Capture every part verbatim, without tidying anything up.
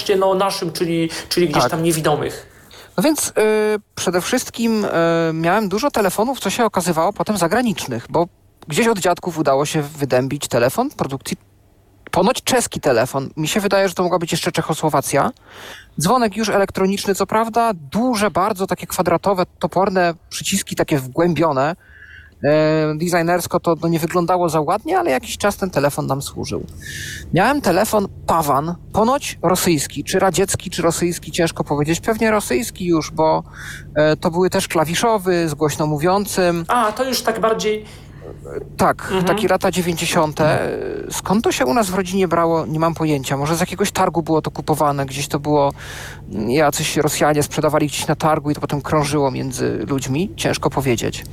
kontekście no, naszym, czyli, czyli gdzieś tak. tam niewidomych. No więc y, przede wszystkim y, miałem dużo telefonów, co się okazywało potem zagranicznych, bo gdzieś od dziadków udało się wydębić telefon produkcji, ponoć czeski telefon. Mi się wydaje, że to mogła być jeszcze Czechosłowacja. Dzwonek już elektroniczny, co prawda, duże, bardzo takie kwadratowe, toporne przyciski, takie wgłębione. E, designersko to no, nie wyglądało za ładnie, ale jakiś czas ten telefon nam służył. Miałem telefon Pawan, ponoć rosyjski, czy radziecki, czy rosyjski, ciężko powiedzieć. Pewnie rosyjski już, bo e, to były też klawiszowy, z głośno mówiącym. A, to już tak bardziej... Tak, mhm. takie lata dziewięćdziesiąte. Skąd to się u nas w rodzinie brało, nie mam pojęcia. Może z jakiegoś targu było to kupowane, gdzieś to było, jacyś Rosjanie sprzedawali gdzieś na targu i to potem krążyło między ludźmi. Ciężko powiedzieć.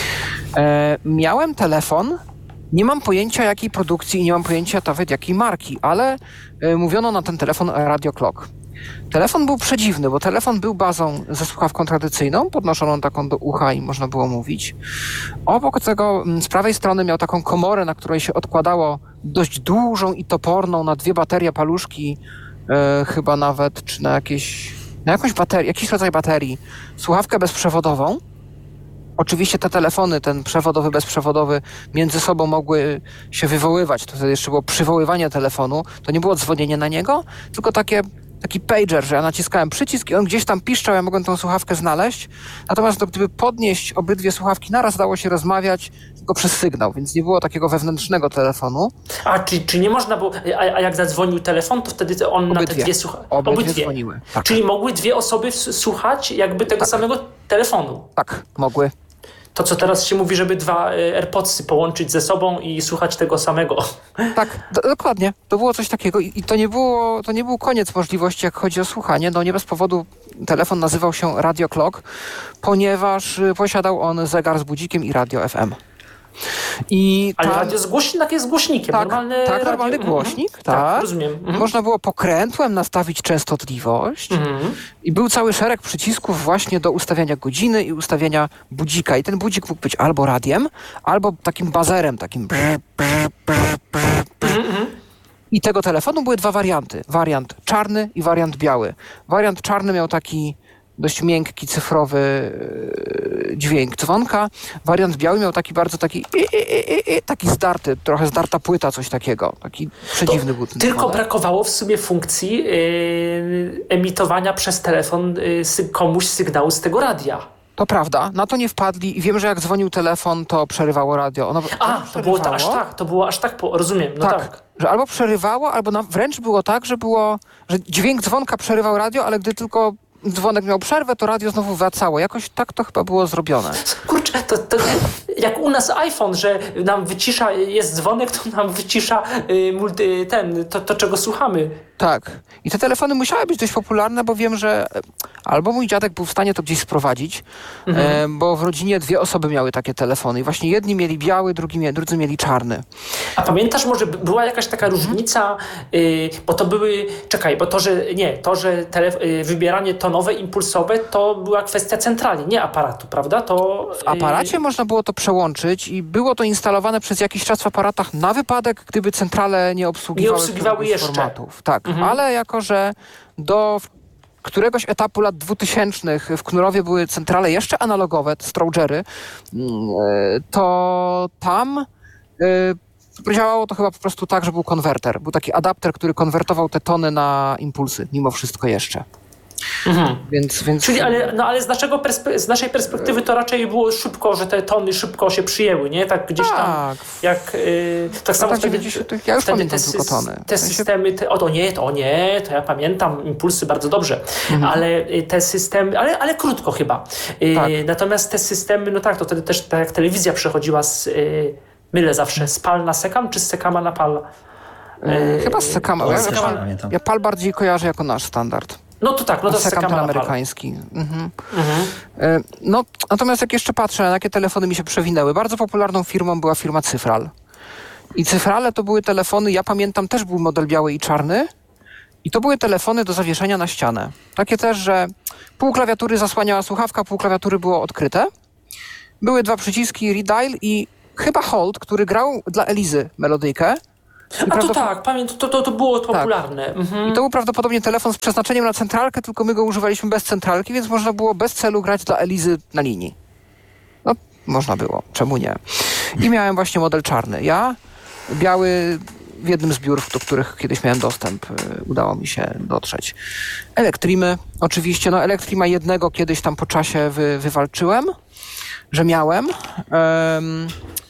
E, miałem telefon, nie mam pojęcia jakiej produkcji i nie mam pojęcia nawet jakiej marki, ale e, mówiono na ten telefon Radio Clock. Telefon był przedziwny, bo telefon był bazą ze słuchawką tradycyjną, podnoszoną taką do ucha i można było mówić. Obok tego z prawej strony miał taką komorę, na której się odkładało dość dużą i toporną na dwie baterie paluszki, e, chyba nawet, czy na jakieś, na jakąś baterię, jakiś rodzaj baterii, słuchawkę bezprzewodową. Oczywiście te telefony, ten przewodowy, bezprzewodowy, między sobą mogły się wywoływać. To wtedy jeszcze było przywoływanie telefonu. To nie było dzwonienie na niego, tylko takie taki pager, że ja naciskałem przycisk i on gdzieś tam piszczał, ja mogłem tą słuchawkę znaleźć. Natomiast to, gdyby podnieść obydwie słuchawki naraz, dało się rozmawiać tylko przez sygnał, więc nie było takiego wewnętrznego telefonu. A, czy, czy nie można było, a, a jak zadzwonił telefon, to wtedy on obydwie. na te dwie słuchawki... Obydwie, obydwie dzwoniły. Tak. Czyli mogły dwie osoby słuchać jakby tego tak. samego telefonu? Tak, mogły. To, co teraz się mówi, żeby dwa AirPodsy połączyć ze sobą i słuchać tego samego. Tak, do, dokładnie. To było coś takiego i, i to nie było, to nie był koniec możliwości, jak chodzi o słuchanie. No nie bez powodu telefon nazywał się Radio Clock, ponieważ posiadał on zegar z budzikiem i radio F M. I Ale tam, radio z głośnikiem, takie z głośnikiem. Tak, normalny tak normalny radio. głośnik. Mhm. Tak, tak, rozumiem. Mhm. Można było pokrętłem nastawić częstotliwość mhm. i był cały szereg przycisków właśnie do ustawiania godziny i ustawiania budzika. I ten budzik mógł być albo radiem, albo takim bazerem, takim brr, brr, brr, brr, brr. Mhm. I tego telefonu były dwa warianty. Wariant czarny i wariant biały. Wariant czarny miał taki dość miękki, cyfrowy yy, dźwięk dzwonka. Wariant biały miał taki bardzo taki i, i, i, i, taki zdarty, trochę zdarta płyta, coś takiego. Taki przedziwny był ten Tylko dzwonek. brakowało w sumie funkcji yy, emitowania przez telefon yy, sy- komuś sygnału z tego radia. To prawda, na to nie wpadli i wiem, że jak dzwonił telefon, to przerywało radio. Ono, A, to było to aż tak, to było aż tak, po, rozumiem, no tak. tak. Że albo przerywało, albo na, wręcz było tak, że było, że dźwięk dzwonka przerywał radio, ale gdy tylko dzwonek miał przerwę, to radio znowu wracało. Jakoś tak to chyba było zrobione. Kurczę, to, to jak u nas iPhone, że nam wycisza, jest dzwonek, to nam wycisza y, multi, ten, to, to czego słuchamy. Tak. I te telefony musiały być dość popularne, bo wiem, że albo mój dziadek był w stanie to gdzieś sprowadzić, mhm. e, bo w rodzinie dwie osoby miały takie telefony. I właśnie jedni mieli biały, drugi, drudzy mieli czarny. A pamiętasz, może była jakaś taka mhm. różnica, y, bo to były, czekaj, bo to, że nie, to, że telef- y, wybieranie tonowe, impulsowe, to była kwestia centrali, nie aparatu, prawda? To, w aparacie y... można było to przełączyć i było to instalowane przez jakiś czas w aparatach na wypadek, gdyby centrale nie obsługiwały, nie obsługiwały jeszcze formatów. Tak, mhm. ale jako, że do któregoś etapu lat dwutysięcznych w Knurowie były centrale jeszcze analogowe, Strogery, to tam y, działało to chyba po prostu tak, że był konwerter. Był taki adapter, który konwertował te tony na impulsy, mimo wszystko jeszcze. Mhm. Więc, więc... Czyli, ale, no, ale z, naszego perspe- z naszej perspektywy to raczej było szybko, że te tony szybko się przyjęły, nie? Tak gdzieś tam, tak. jak... Yy, tak samo wtedy, ja już wtedy pamiętam te, tylko tony. Te w sensie... systemy, te, o to nie, to nie, to ja pamiętam impulsy bardzo dobrze, mhm. ale te systemy, ale, ale krótko chyba. Yy, tak. Natomiast te systemy, no tak, to wtedy też tak jak telewizja przechodziła z, yy, mylę zawsze, z pal na sekam, czy z sekama na pal? Yy, chyba z sekama. Ja, ja, ja, ja pal bardziej kojarzę jako nasz standard. No to tak, no to sekam ten amerykański. Mhm. Mhm. No, natomiast jak jeszcze patrzę, na jakie telefony mi się przewinęły. Bardzo popularną firmą była firma Cyfral. I Cyfrale to były telefony, ja pamiętam, też był model biały i czarny. I to były telefony do zawieszenia na ścianę. Takie też, że pół klawiatury zasłaniała słuchawka, pół klawiatury było odkryte. Były dwa przyciski, redial i chyba hold, który grał dla Elizy melodyjkę. A to prawdopod- tak, pamiętam, to, to, to było popularne. Mhm. I to był prawdopodobnie telefon z przeznaczeniem na centralkę, tylko my go używaliśmy bez centralki, więc można było bez celu grać dla Elizy na linii. No, można było. Czemu nie? I miałem właśnie model czarny. Ja, biały, w jednym z biur, do których kiedyś miałem dostęp, y, udało mi się dotrzeć. Elektrimy, oczywiście. No, Elektrima jednego kiedyś tam po czasie wy, wywalczyłem, że miałem. Em,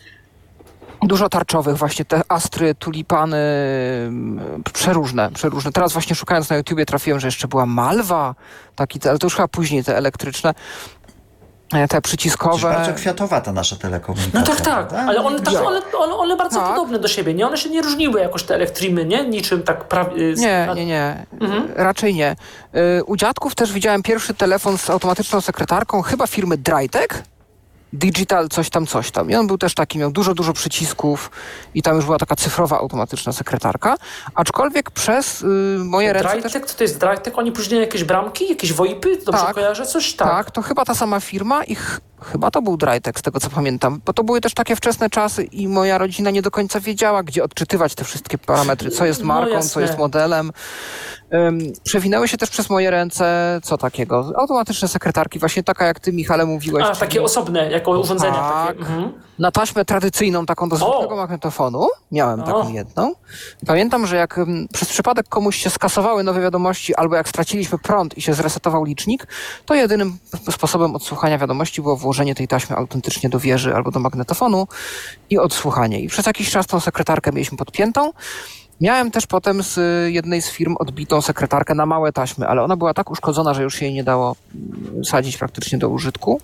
Dużo tarczowych, właśnie te astry, tulipany, mm, przeróżne, przeróżne. Teraz właśnie szukając na YouTubie trafiłem, że jeszcze była Malwa, taki, te, ale to już chyba później te elektryczne, e, te przyciskowe. Przecież bardzo kwiatowa ta nasza telekomunikacja. No tak, tak, prawda? ale one, tak, Ja. one, one, one bardzo Tak. podobne do siebie, nie? One się nie różniły jakoś te elektrimy, nie? Niczym tak prawie... Nie, nie, nie. Mhm. Raczej nie. Y, U dziadków też widziałem pierwszy telefon z automatyczną sekretarką, chyba firmy Drytek. Digital coś tam, coś tam. I on był też taki, miał dużo, dużo przycisków i tam już była taka cyfrowa automatyczna sekretarka. Aczkolwiek przez y, moje ręce też... Drytek, to, to jest Drytek, oni później jakieś bramki, jakieś VoIPy, dobrze Tak. kojarzę? Coś tak. Tak, to chyba ta sama firma i ch- chyba to był Drytek, z tego co pamiętam, bo to były też takie wczesne czasy i moja rodzina nie do końca wiedziała, gdzie odczytywać te wszystkie parametry, co jest No marką, co jasne. jest modelem. Um, przewinęły się też przez moje ręce, co takiego, automatyczne sekretarki, właśnie taka jak ty, Michale, mówiłeś. A, czyli takie osobne, jako urządzenia. Tak. Takie. Mhm. na taśmę tradycyjną, taką do zwykłego O! magnetofonu. Miałem O. taką jedną. Pamiętam, że jak um, przez przypadek komuś się skasowały nowe wiadomości, albo jak straciliśmy prąd i się zresetował licznik, to jedynym sposobem odsłuchania wiadomości było włożenie tej taśmy autentycznie do wieży albo do magnetofonu i odsłuchanie. I przez jakiś czas tą sekretarkę mieliśmy podpiętą. Miałem też potem z jednej z firm odbitą sekretarkę na małe taśmy, ale ona była tak uszkodzona, że już się jej nie dało mm, sadzić praktycznie do użytku.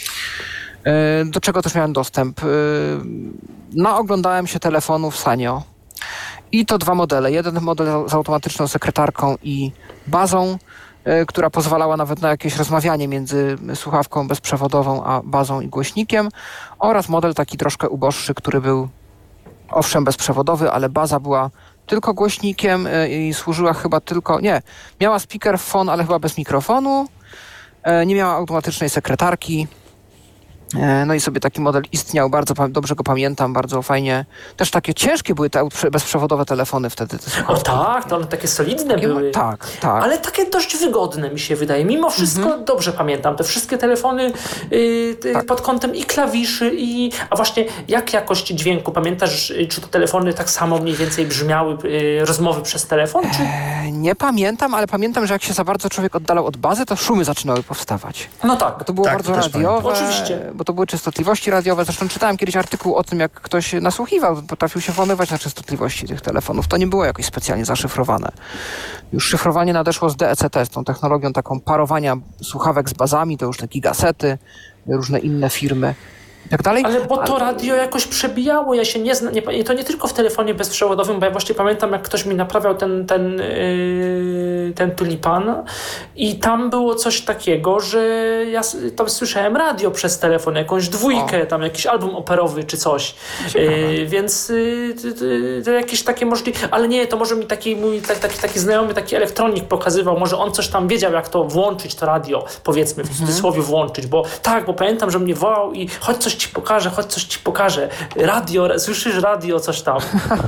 E, Do czego też miałem dostęp. E, Naoglądałem się telefonów Sanyo. I to dwa modele. Jeden model z automatyczną sekretarką i bazą, e, która pozwalała nawet na jakieś rozmawianie między słuchawką bezprzewodową a bazą i głośnikiem, oraz model taki troszkę uboższy, który był owszem bezprzewodowy, ale baza była tylko głośnikiem y, i służyła chyba tylko, nie, miała speakerphone, ale chyba bez mikrofonu, e, nie miała automatycznej sekretarki. E, No i sobie taki model istniał, bardzo pa- dobrze go pamiętam, bardzo fajnie. Też takie ciężkie były te aut- bezprzewodowe telefony wtedy. Te O słuchawki. tak, to one takie solidne Takie- były. Tak, tak. Ale takie dość wygodne mi się wydaje. Mimo wszystko Mhm. dobrze pamiętam. Te wszystkie telefony y, y, Tak. pod kątem i klawiszy i... A właśnie jak jakość dźwięku? Pamiętasz, y, czy te telefony tak samo mniej więcej brzmiały, y, rozmowy przez telefon? Czy... E, Nie pamiętam, ale pamiętam, że jak się za bardzo człowiek oddalał od bazy, to szumy zaczynały powstawać. No tak. Bo to było Tak, bardzo to też radiowe. pamiętam. Oczywiście. Bo to były częstotliwości radiowe. Zresztą czytałem kiedyś artykuł o tym, jak ktoś nasłuchiwał, potrafił się włamywać na częstotliwości tych telefonów. To nie było jakoś specjalnie zaszyfrowane. Już szyfrowanie nadeszło z D E C T, z tą technologią taką parowania słuchawek z bazami, to już te gigasety, różne inne firmy i tak dalej. Ale bo to radio jakoś przebijało, ja się nie znam, nie, pa- to nie tylko w telefonie bezprzewodowym, bo ja właśnie pamiętam, jak ktoś mi naprawiał ten, ten, yy, ten tulipan i tam było coś takiego, że ja s- tam słyszałem radio przez telefon, jakąś dwójkę, tam jakiś album operowy czy coś, yy, więc yy, to, to, to jakieś takie możliwe, ale nie, to może mi taki mój tak, taki, taki znajomy, taki elektronik pokazywał, może on coś tam wiedział, jak to włączyć, to radio, powiedzmy, w cudzysłowie włączyć, bo tak, bo pamiętam, że mnie wołał i chodź coś ci pokażę, chodź coś ci pokażę. Radio, słyszysz radio, coś tam.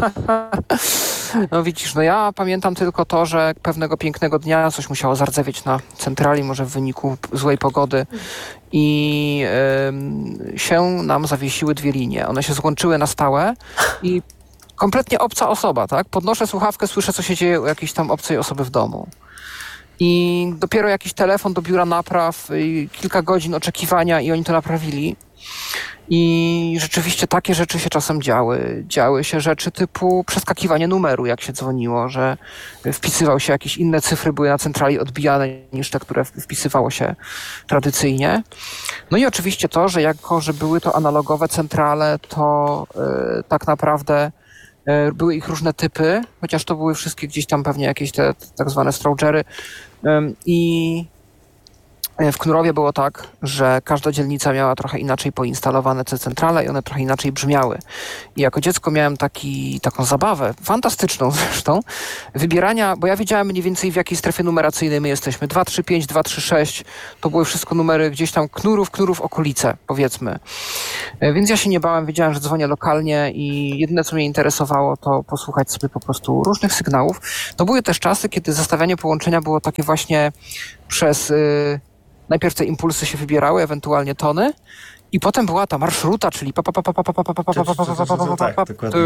No widzisz, no ja pamiętam tylko to, że pewnego pięknego dnia coś musiało zardzewieć na centrali, może w wyniku p- złej pogody i ym, się nam zawiesiły dwie linie. One się złączyły na stałe i kompletnie obca osoba, tak? Podnoszę słuchawkę, słyszę, co się dzieje u jakiejś tam obcej osoby w domu. I dopiero jakiś telefon do biura napraw, i kilka godzin oczekiwania i oni to naprawili. I rzeczywiście takie rzeczy się czasem działy. Działy się rzeczy typu przeskakiwanie numeru, jak się dzwoniło, że wpisywał się jakieś inne cyfry, były na centrali odbijane niż te, które wpisywało się tradycyjnie. No i oczywiście to, że jako, że były to analogowe centrale, to y, tak naprawdę y, były ich różne typy, chociaż to były wszystkie gdzieś tam pewnie jakieś te tak zwane strowgery. Ym, I W Knurowie było tak, że każda dzielnica miała trochę inaczej poinstalowane te centrale i one trochę inaczej brzmiały. I jako dziecko miałem taki, taką zabawę, fantastyczną zresztą, wybierania, bo ja wiedziałem mniej więcej w jakiej strefie numeracyjnej my jesteśmy. dwa trzy pięć, dwa trzy sześć, to były wszystko numery gdzieś tam Knurów, Knurów, okolice, powiedzmy. Więc ja się nie bałem, wiedziałem, że dzwonię lokalnie i jedyne, co mnie interesowało, to posłuchać sobie po prostu różnych sygnałów. To były też czasy, kiedy zestawianie połączenia było takie właśnie przez... Yy, najpierw te impulsy się wybierały, ewentualnie tony, i potem była ta marszruta, czyli pa, pa, pa, pa, pa, pa, pa, pa, pa, pa, pa, pa, pa, pa, pa, pa, dokładnie.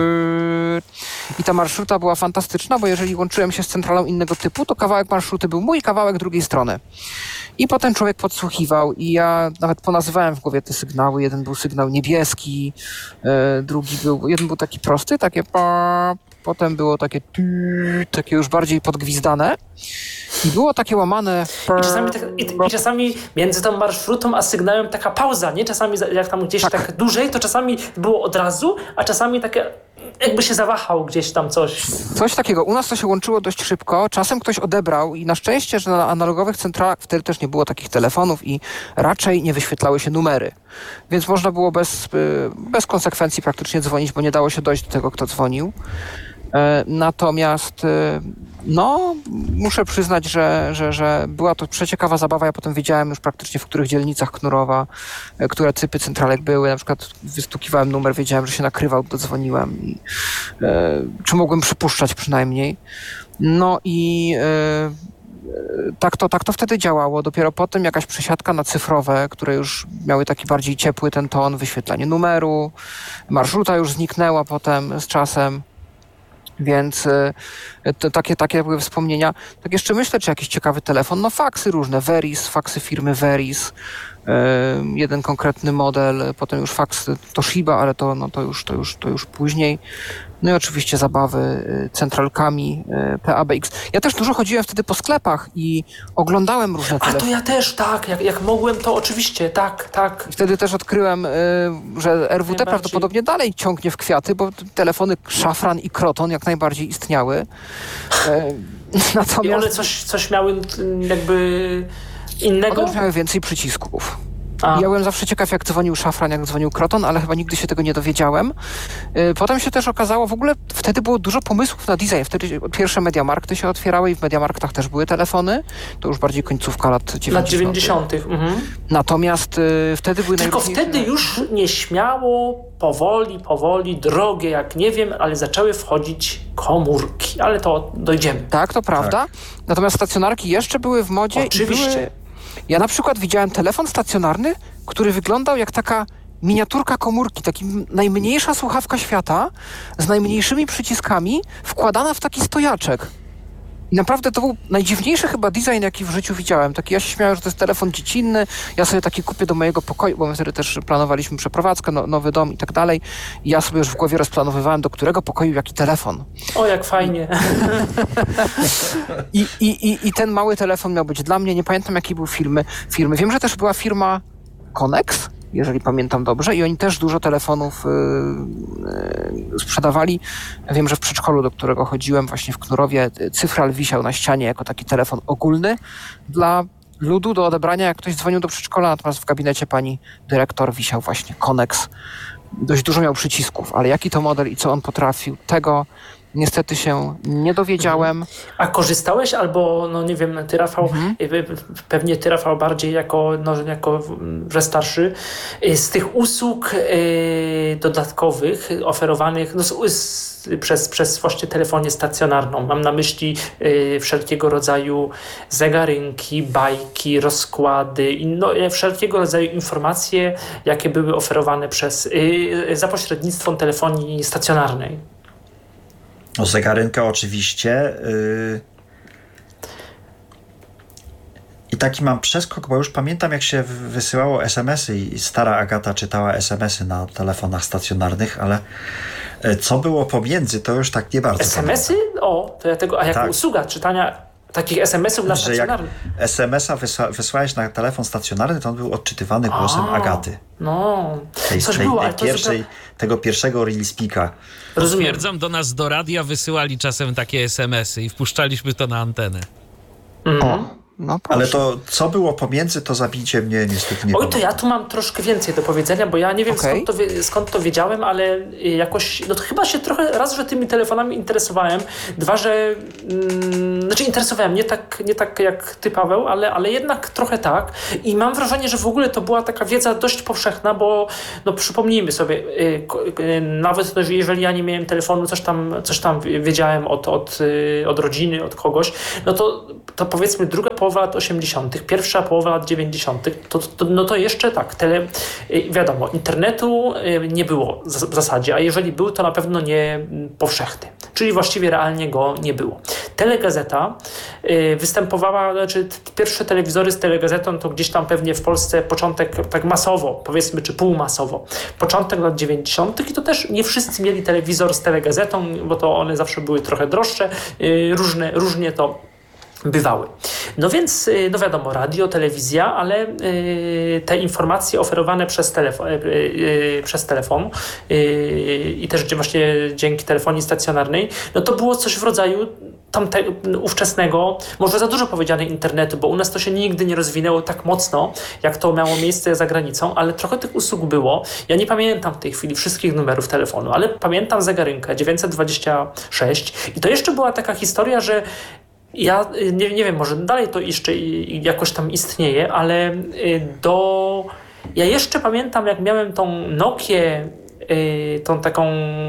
i ta marszruta była fantastyczna, bo jeżeli łączyłem się z centralą innego typu, to kawałek marszruty był mój, kawałek drugiej strony. I potem człowiek podsłuchiwał i ja nawet ponazywałem w głowie te sygnały. Jeden był sygnał niebieski, drugi był, jeden był taki prosty, takie pa, potem było takie takie już bardziej podgwizdane i było takie łamane. I czasami, tak, i, i czasami między tą marszrutą a sygnałem taka pauza, nie? Czasami jak tam gdzieś tak, tak dłużej, to czasami było od razu, a czasami takie jakby się zawahał gdzieś tam coś. Coś takiego. U nas to się łączyło dość szybko. Czasem ktoś odebrał i na szczęście, że na analogowych centralach wtedy też nie było takich telefonów i raczej nie wyświetlały się numery. Więc można było bez, bez konsekwencji praktycznie dzwonić, bo nie dało się dojść do tego, kto dzwonił. Natomiast no, muszę przyznać, że, że, że była to przeciekawa zabawa. Ja potem wiedziałem już praktycznie, w których dzielnicach Knurowa, które typy centralek były. Na przykład wystukiwałem numer, wiedziałem, że się nakrywał, dodzwoniłem. I, e, czy mogłem przypuszczać przynajmniej. No i e, tak, to, tak to wtedy działało. Dopiero potem jakaś przesiadka na cyfrowe, które już miały taki bardziej ciepły ten ton, wyświetlanie numeru. Marszruta już zniknęła potem z czasem. Więc to takie, takie były wspomnienia. Tak jeszcze myślę, czy jakiś ciekawy telefon. No faksy różne, Veris, faksy firmy Veris. Yy, jeden konkretny model, potem już faks Toshiba, ale to, no, to, już, to, już, to już później. No i oczywiście zabawy y, centralkami y, P A B X. Ja też dużo chodziłem wtedy po sklepach i oglądałem różne A telefony. to ja też, tak, jak, jak mogłem, to oczywiście, tak, tak. I wtedy też odkryłem, y, że R W D prawdopodobnie dalej ciągnie w kwiaty, bo t- telefony Szafran i Kroton jak najbardziej istniały. Y, natomiast I one coś, coś miały jakby innego? one już miały więcej przycisków. A. Ja byłem zawsze ciekaw, jak dzwonił Szafran, jak dzwonił Kroton, ale chyba nigdy się tego nie dowiedziałem. Yy, potem się też okazało, w ogóle wtedy było dużo pomysłów na design. Wtedy pierwsze Mediamarkty się otwierały i w Mediamarktach też były telefony. To już bardziej końcówka lat dziewięćdziesiątych. Lat dziewięćdziesiątych. Mhm. Natomiast yy, wtedy były Tylko najróżniejsze... wtedy już nieśmiało, powoli, powoli, drogie, jak nie wiem, ale zaczęły wchodzić komórki. Ale to dojdziemy. Tak, to prawda. Tak. Natomiast stacjonarki jeszcze były w modzie. Oczywiście. I były... Ja na przykład widziałem telefon stacjonarny, który wyglądał jak taka miniaturka komórki, taka najmniejsza słuchawka świata z najmniejszymi przyciskami wkładana w taki stojaczek. I naprawdę to był najdziwniejszy chyba design, jaki w życiu widziałem. Taki, ja się śmiałem, że to jest telefon dziecinny, ja sobie taki kupię do mojego pokoju, bo my wtedy też planowaliśmy przeprowadzkę, no, nowy dom i tak dalej. I ja sobie już w głowie rozplanowywałem, do którego pokoju jaki telefon. O, jak fajnie. I, i, i, I ten mały telefon miał być dla mnie, nie pamiętam jakiej był firmy. firmy. Wiem, że też była firma Connex, jeżeli pamiętam dobrze, i oni też dużo telefonów yy, yy, sprzedawali. Wiem, że w przedszkolu, do którego chodziłem właśnie w Knurowie, cyfral wisiał na ścianie jako taki telefon ogólny dla ludu do odebrania, jak ktoś dzwonił do przedszkola, natomiast w gabinecie pani dyrektor wisiał właśnie Connex. Dość dużo miał przycisków, ale jaki to model i co on potrafił, tego niestety się nie dowiedziałem. A korzystałeś albo, no nie wiem, ty Rafał, Mhm. pewnie ty Rafał bardziej jako, no, jako że starszy, z tych usług y, dodatkowych oferowanych no, z, z, przez, przez właśnie telefonię stacjonarną. Mam na myśli y, wszelkiego rodzaju zegarynki, bajki, rozkłady i no, wszelkiego rodzaju informacje, jakie były oferowane przez, y, za pośrednictwem telefonii stacjonarnej. O zegarynkę oczywiście. Yy... I taki mam przeskok, bo już pamiętam, jak się wysyłało es em esy i stara Agata czytała es em esy na telefonach stacjonarnych, ale co było pomiędzy, to już tak nie bardzo es em esy? O, to ja tego, a jako Tak. usługa czytania takich es em esów na że jak stacjonarny. es em esa wysła, wysłałeś na telefon stacjonarny, to on był odczytywany głosem A, Agaty. No, Tej, coś tej, było, tej ale to pierwszej, zupełnie... tego pierwszego release Rozumiem. Potwierdzam, do nas do radia wysyłali czasem takie es em esy i wpuszczaliśmy to na antenę. Mhm. O. No proszę. Ale to, co było pomiędzy, to zabicie mnie niestety nie Oj, było. to ja tu mam troszkę więcej do powiedzenia, bo ja nie wiem Okay. skąd, to, wie- skąd to wiedziałem, ale jakoś, no to chyba się trochę, raz, że tymi telefonami interesowałem, dwa, że, mm, znaczy interesowałem, nie tak, nie tak jak ty, Paweł, ale, ale jednak trochę tak i mam wrażenie, że w ogóle to była taka wiedza dość powszechna, bo no przypomnijmy sobie, y, ko- y, nawet no, jeżeli ja nie miałem telefonu, coś tam, coś tam wiedziałem od, od, y, od rodziny, od kogoś, no to, to powiedzmy druga połowa lat osiemdziesiątych, pierwsza połowa lat dziewięćdziesiątych, to, to, no to jeszcze tak, tele, wiadomo, internetu nie było w zasadzie, a jeżeli był, to na pewno nie powszechny, czyli właściwie realnie go nie było. Telegazeta występowała, znaczy pierwsze telewizory z telegazetą to gdzieś tam pewnie w Polsce początek tak masowo, powiedzmy, czy półmasowo, początek lat dziewięćdziesiątych i to też nie wszyscy mieli telewizor z telegazetą, bo to one zawsze były trochę droższe, różne, różnie to bywały. No więc, no wiadomo, radio, telewizja, ale y, te informacje oferowane przez telefon, y, y, przez telefon y, i też właśnie dzięki telefonii stacjonarnej, no to było coś w rodzaju tamtego ówczesnego, może za dużo powiedziane internetu, bo u nas to się nigdy nie rozwinęło tak mocno, jak to miało miejsce za granicą, ale trochę tych usług było. Ja nie pamiętam w tej chwili wszystkich numerów telefonu, ale pamiętam zegarynkę dziewięćset dwadzieścia sześć i to jeszcze była taka historia, że ja nie, nie wiem, może dalej to jeszcze jakoś tam istnieje, ale do... Ja jeszcze pamiętam, jak miałem tą Nokię, tą taką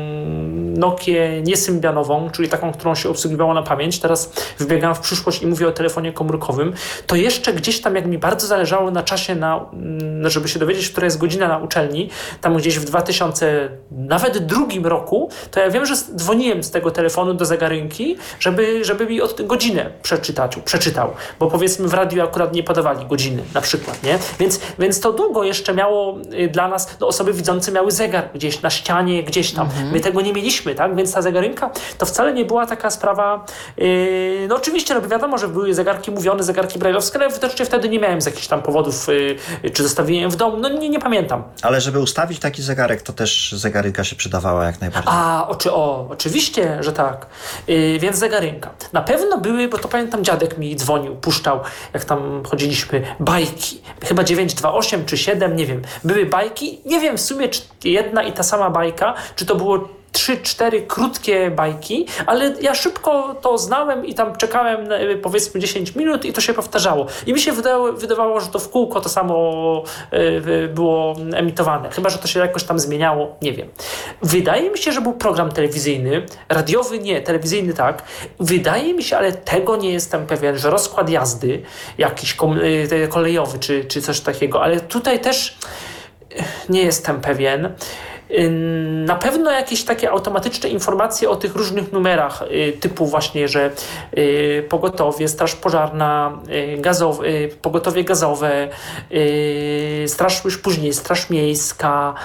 Nokię niesymbianową, czyli taką, którą się obsługiwało na pamięć. Teraz wybiegam w przyszłość i mówię o telefonie komórkowym. To jeszcze gdzieś tam, jak mi bardzo zależało na czasie, na, żeby się dowiedzieć, która jest godzina na uczelni, tam gdzieś w dwa tysiące, nawet drugim roku, to ja wiem, że dzwoniłem z tego telefonu do zegarynki, żeby, żeby mi od godzinę przeczytać, przeczytał, bo powiedzmy w radiu akurat nie podawali godziny na przykład, nie? Więc, więc to długo jeszcze miało dla nas, no, osoby widzące miały zegar gdzieś na ścianie, gdzieś tam. Mhm. My tego nie mieliśmy, tak? Więc ta zegarynka to wcale nie była taka sprawa, yy, no oczywiście, no wiadomo, że były zegarki mówione, zegarki brajlowskie, ale widocznie wtedy nie miałem z jakichś tam powodów, yy, czy zostawiłem w domu, no nie, nie pamiętam. Ale żeby ustawić taki zegarek, to też zegarynka się przydawała jak najbardziej. A, oczy, o, oczywiście, że tak. Yy, więc zegarynka. Na pewno były, bo to pamiętam, dziadek mi dzwonił, puszczał, jak tam chodziliśmy, bajki. Chyba dziewięć dwa osiem czy siedem, nie wiem. Były bajki, nie wiem w sumie, czy jedna i ta sama bajka, czy to było trzy, cztery krótkie bajki, ale ja szybko to znałem i tam czekałem na, powiedzmy dziesięć minut i to się powtarzało. I mi się wydało, wydawało, że to w kółko to samo y, było emitowane. Chyba że to się jakoś tam zmieniało, nie wiem. Wydaje mi się, że był program telewizyjny, radiowy nie, telewizyjny tak. Wydaje mi się, ale tego nie jestem pewien, że rozkład jazdy jakiś kolejowy czy, czy coś takiego, ale tutaj też nie jestem pewien. Na pewno jakieś takie automatyczne informacje o tych różnych numerach, typu właśnie, że pogotowie, straż pożarna, gazowe, pogotowie gazowe, straż już później, straż miejska,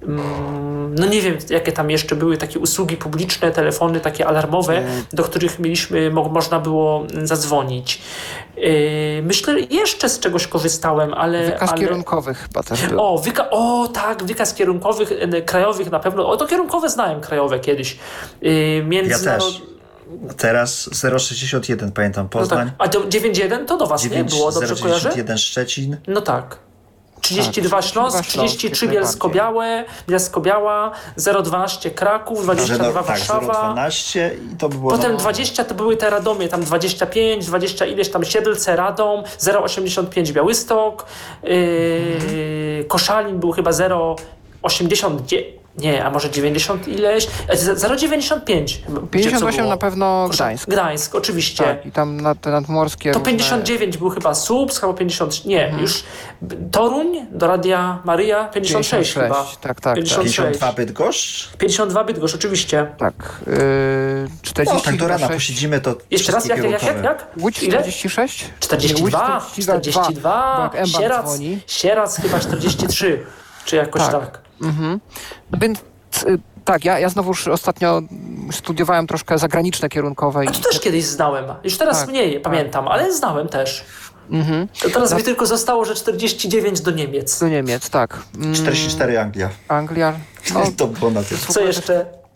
no nie wiem, jakie tam jeszcze były takie usługi publiczne, telefony takie alarmowe, do których mieliśmy, mo- można było zadzwonić. Myślę, jeszcze z czegoś korzystałem, ale... Wykaz ale... kierunkowych chyba też był. O, wyka- o, tak, wykaz kierunkowych, e, krajowych na pewno. O, to kierunkowe znałem, krajowe kiedyś. Yy, międzynarod... Ja też. Teraz zero sześćdziesiąt jeden, pamiętam, Poznań. No tak. A to dziewięćdziesiąt jeden to do was nie było, dobrze kojarzę? zero dziewięćdziesiąt jeden Szczecin. No tak. trzydzieści dwa tak, Śląsk, trzydzieści trzy Bielsko-Białe, Bielsko-Biała, zero dwanaście Kraków, dwadzieścia dwa Zero, tak, Warszawa. zero dwanaście i to by było... Potem no, dwadzieścia to były te Radomie, tam dwadzieścia pięć, dwadzieścia ileś tam Siedlce, Radom, zero osiemdziesiąt pięć Białystok, yy, mhm. Koszalin był chyba zero osiemdziesiąt dziewięć. Nie, a może dziewięćdziesiąt ileś? zero dziewięćdziesiąt pięć. pięćdziesiąt osiem na pewno Koszal- Gdańsk. Gdańsk, oczywiście. Tak, i tam nad, nadmorskie... To różne... pięćdziesiąt dziewięć był chyba Słupsk, albo pięćdziesiąt... Nie, Mhm. już Toruń do Radia Maryja, pięćdziesiąt sześć, chyba. Tak, tak, pięćdziesiąt sześć. pięćdziesiąt dwa Bydgoszcz? pięćdziesiąt dwa Bydgoszcz, oczywiście. Tak. Yy, czterdzieści No, tak do rana sześć. posiedzimy, to Jeszcze raz, jak, jak, jak, jak? jak? Łódź Ile? czterdzieści sześć? czterdzieści dwa, czterdzieści dwa, bo jak Embark Sieradz, dzwoni. Sieradz chyba czterdzieści trzy, czy jakoś tak. Tak. Mhm. Więc y, tak, ja, ja znowuż ostatnio studiowałem troszkę zagraniczne kierunkowe. A i to też kiedyś znałem. Już teraz Tak, mniej tak, pamiętam, tak. ale znałem też. Mhm. To teraz Za- mi tylko zostało, że czterdzieści dziewięć do Niemiec. Do Niemiec, tak. Mm, czterdzieści cztery Anglia. Anglia. No, To było na tym. Co jeszcze?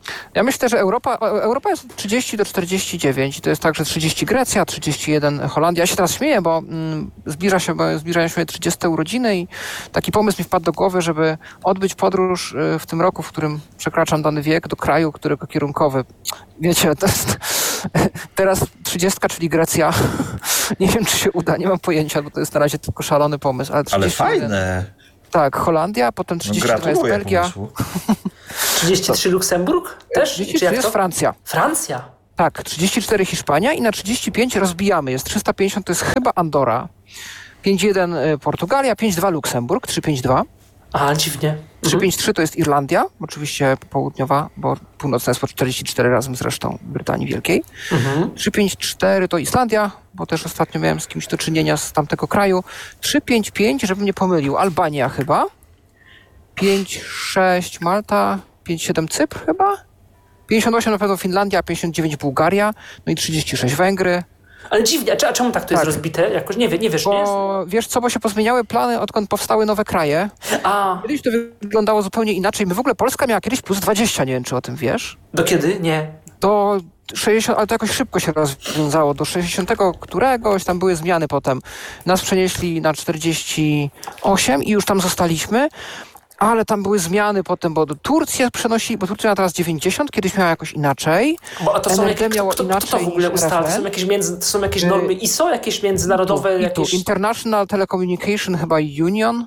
Ja myślę, że Europa, Europa jest od trzydzieści do czterdziestu dziewięciu. To jest tak, że trzydzieści Grecja, trzydzieści jeden Holandia. Ja się teraz śmieję, bo mm, zbliża się, bo zbliżają się trzydzieste urodziny i taki pomysł mi wpadł do głowy, żeby odbyć podróż y, w tym roku, w którym przekraczam dany wiek, do kraju, którego kierunkowy. Wiecie, to jest teraz trzydziestka, czyli Grecja. Nie wiem, czy się uda, nie mam pojęcia, bo to jest na razie tylko szalony pomysł. Ale, Ale trzydzieści jeden, fajne. Tak, Holandia, potem trzydzieści dwa No, jest gratuluję Belgia. pomysłu. trzydzieści trzy Luksemburg? Też? trzydzieści Czy jak trzy jest to? Francja. Francja. Tak, trzydzieści cztery Hiszpania i na trzydzieści pięć rozbijamy. Jest trzysta pięćdziesiąt, to jest chyba Andora. pięć jeden Portugalia, pięć dwa Luksemburg, trzysta pięćdziesiąt dwa. A, dziwnie. trzysta pięćdziesiąt trzy to jest Irlandia, oczywiście południowa, bo północna jest po czterdzieści cztery razem z resztą Brytanii Wielkiej. Mhm. trzysta pięćdziesiąt cztery to Islandia, bo też ostatnio miałem z kimś do czynienia z tamtego kraju. trzysta pięćdziesiąt pięć, żebym nie pomylił, Albania chyba. pięć sześć Malta, pięć siedem Cypr chyba. pięćdziesiąt osiem na pewno Finlandia, pięćdziesiąt dziewięć Bułgaria, no i trzydzieści sześć Węgry. Ale dziwnie, a cze- a czemu tak to jest Tak. rozbite? Jakoś nie, wie, nie wiesz, nie? Bo wiesz co, bo się pozmieniały plany, odkąd powstały nowe kraje. A, Kiedyś to wyglądało zupełnie inaczej. My w ogóle Polska miała kiedyś plus dwadzieścia, nie wiem czy o tym wiesz. do kiedy? Nie. Do sześćdziesiątego, ale to jakoś szybko się rozwiązało. Do sześćdziesiątego któregoś tam były zmiany potem. Nas przenieśli na czterdzieści osiem i już tam zostaliśmy. Ale tam były zmiany potem, bo do Turcji przenosili, bo Turcja miała teraz dziewięćdziesiąt, kiedyś miała jakoś inaczej. Bo, a to są N R D jakieś, miało kto, kto, kto to w inaczej ogóle niż ustala? To R F N? są jakieś, między, to są jakieś normy I S O? Jakieś międzynarodowe? I tu, jakieś... i tu. International Telecommunication chyba Union.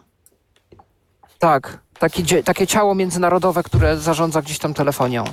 Tak, takie, dzie- takie ciało międzynarodowe, które zarządza gdzieś tam telefonią.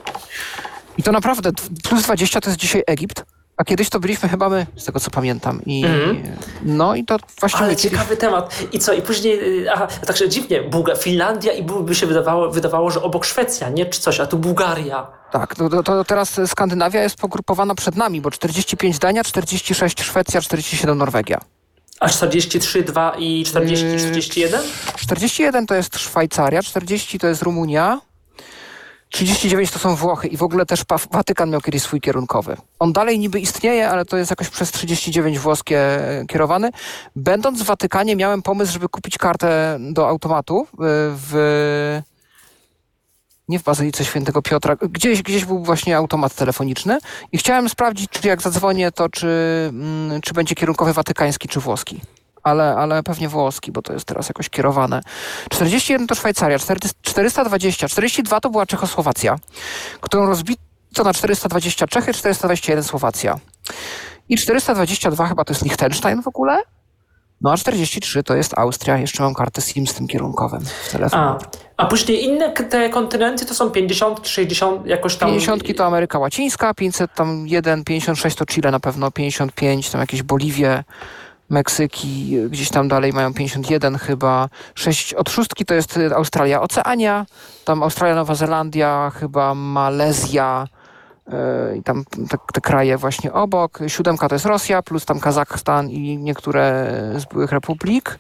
I to naprawdę, d- plus dwadzieścia to jest dzisiaj Egipt, a kiedyś to byliśmy chyba my, z tego co pamiętam. I, Mhm. No i to właśnie... Ale my kiedyś- ciekawy temat. I co? I później, y, aha, także dziwnie, Bułga- Finlandia i by się wydawało, wydawało, że obok Szwecja, nie? Czy coś, a tu Bułgaria. Tak, to, to, to teraz Skandynawia jest pogrupowana przed nami, bo czterdzieści pięć Dania, czterdzieści sześć Szwecja, czterdzieści siedem Norwegia. A czterdzieści trzy, dwa i czterdzieści, Yy, trzydzieści jeden? czterdzieści jeden to jest Szwajcaria, czterdzieści to jest Rumunia, trzydzieści dziewięć to są Włochy i w ogóle też Pa- Watykan miał kiedyś swój kierunkowy. On dalej niby istnieje, ale to jest jakoś przez trzydzieści dziewięć włoskie e, kierowany. Będąc w Watykanie miałem pomysł, żeby kupić kartę do automatu e, w... Nie w Bazylice Świętego Piotra. Gdzieś, gdzieś był właśnie automat telefoniczny i chciałem sprawdzić, czy jak zadzwonię, to czy, mm, czy będzie kierunkowy watykański, czy włoski. Ale, ale pewnie włoski, bo to jest teraz jakoś kierowane. czterdzieści jeden to Szwajcaria, czterysta dwadzieścia, czterdzieści dwa to była Czechosłowacja, którą rozbito na czterysta dwadzieścia Czechy, czterysta dwadzieścia jeden Słowacja. I czterysta dwadzieścia dwa chyba to jest Liechtenstein w ogóle. No a czterdzieści trzy to jest Austria. Jeszcze mam kartę SIM z tym kierunkowym w telefonie. A, a później inne k- te kontynenty to są pięćdziesiąt, sześćdziesiąt, jakoś tam... pięćdziesiąt to Ameryka Łacińska, pięćset tam jeden, pięćdziesiąt sześć to Chile na pewno, pięćdziesiąt pięć tam jakieś Boliwie, Meksyki, gdzieś tam dalej mają pięćdziesiąt jeden chyba. sześć od szóstki to jest Australia, Oceania, tam Australia, Nowa Zelandia, chyba Malezja yy, i tam te, te kraje właśnie obok. Siódemka to jest Rosja, plus tam Kazachstan i niektóre z byłych republik.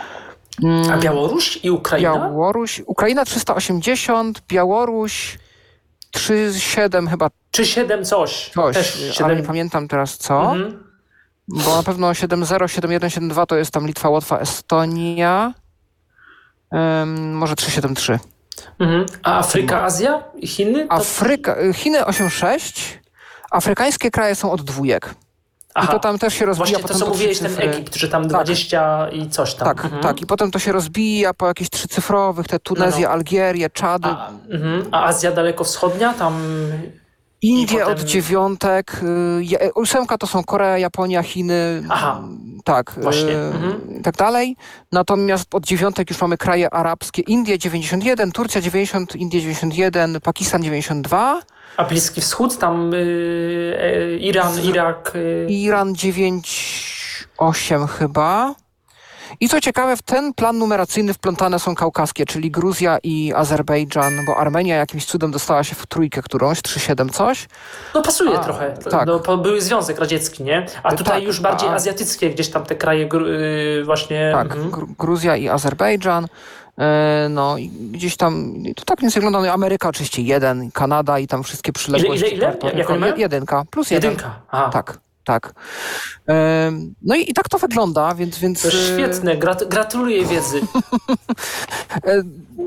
A Białoruś i Ukraina? Białoruś, Ukraina trzysta osiemdziesiąt, Białoruś trzysta siedem chyba Czy siedem coś? coś, Też ale siedem... nie pamiętam teraz co. Mhm. Bo na pewno siedem zero, siedem jeden, siedem dwa to jest tam Litwa, Łotwa, Estonia. Um, może trzysta siedemdziesiąt trzy. Mhm. A Afryka, Azja? I Chiny? To... Afryka, Chiny osiemdziesiąt sześć. Afrykańskie kraje są od dwójek. Aha. I to tam też się rozbija. Właśnie to, potem co do mówiłeś, ten trzycyfry. Egipt, że tam dwadzieścia i coś tam. Tak, Mhm. tak. I potem to się rozbija po jakichś trzycyfrowych, te Tunezję, No, no. Algierię, Czady. A, mhm. A Azja dalekowschodnia? Tam... Indie I potem- od dziewiątek, y, ja- ósemka to są Korea, Japonia, Chiny, Aha. mm, tak, Właśnie, y, mhm. i tak dalej. Natomiast od dziewiątek już mamy kraje arabskie, Indie dziewięćdziesiąt jeden, Turcja dziewięćdziesiąt, Indie dziewięćdziesiąt jeden, Pakistan dziewięćdziesiąt dwa, A Bliski Wschód? Tam y, e, Iran, Irak... Y... Iran dziewięćdziesiąt osiem chyba. I co ciekawe, w ten plan numeracyjny wplątane są kaukaskie, czyli Gruzja i Azerbejdżan, bo Armenia jakimś cudem dostała się w trójkę którąś, trzy siedem coś. No pasuje A, trochę. tak. No, po- były Związek Radziecki, nie? A tutaj Tak, już bardziej a- azjatyckie, gdzieś tam te kraje gru- y, właśnie... Tak, mhm. Gru- Gruzja i Azerbejdżan. E, No i gdzieś tam, to tak więc wygląda, no, Ameryka oczywiście jeden, Kanada i tam wszystkie przyległości. Ile, ile, ile? Puerto Jak Rico. oni mają? Je- Jedynka, plus jeden. Jedynka. Aha. Tak, tak. E, No i, i tak to wygląda, więc... więc To e, świetne, Grat- gratuluję wiedzy. e,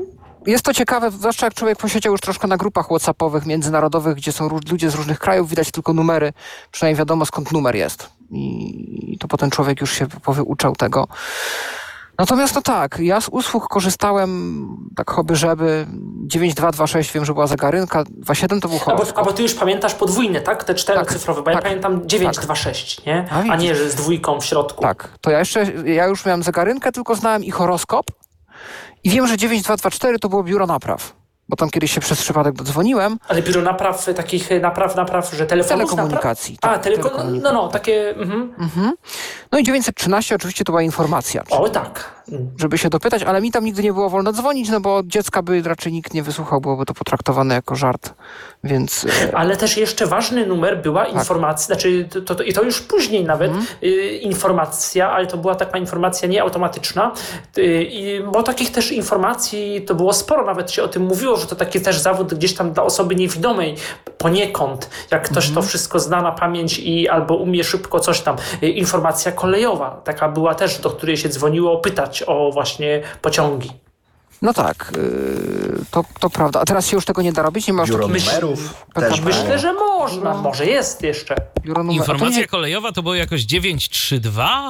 jest to ciekawe, zwłaszcza jak człowiek posiedział już troszkę na grupach whatsappowych, międzynarodowych, gdzie są róż- ludzie z różnych krajów, widać tylko numery, przynajmniej wiadomo skąd numer jest. I, i to potem człowiek już się powyuczał tego. Natomiast no tak, ja z usług korzystałem tak hobby żeby dziewięć dwa dwa sześć, wiem, że była zegarynka, dwa siedem to był A bo, horoskop. a bo ty już pamiętasz podwójne, tak? Te czterocyfrowe, bo tak, ja pamiętam dziewięć dwa sześć, nie? A A, widzisz. nie, że z dwójką w środku. Tak, to ja jeszcze, ja już miałem zegarynkę, tylko znałem i horoskop i wiem, że dziewięć dwa dwa cztery to było biuro napraw, bo tam kiedyś się przez przypadek dodzwoniłem. Ale biuro napraw, takich napraw, napraw, że telefonów Telekomunikacji, Napraw? tak, A, teleko- telekomunikacji. no, no, takie... Mhm. Mhm. No i dziewięćset trzynaście oczywiście to była informacja, O, tak. żeby się dopytać, ale mi tam nigdy nie było wolno dzwonić, no bo od dziecka by raczej nikt nie wysłuchał, byłoby to potraktowane jako żart, więc... e, Ale też jeszcze ważny numer była informacja, znaczy to, to, i to już później nawet Mhm. y, informacja, ale to była taka informacja nieautomatyczna, y, i, bo takich też informacji to było sporo, nawet się o tym mówiło, że to taki też zawód gdzieś tam dla osoby niewidomej poniekąd, jak ktoś Mhm. to wszystko zna na pamięć i albo umie szybko coś tam. Y, informacja kolejowa, taka była też, do której się dzwoniło pytać o właśnie pociągi. No tak, yy, to, to prawda. A teraz się już tego nie da robić? Nie ma już Biuro takich... numerów Myśl- też Myślę, było. że można, No. może jest jeszcze. Biuro numer... A to Informacja nie... kolejowa to było jakoś dziewięć trzy dwa?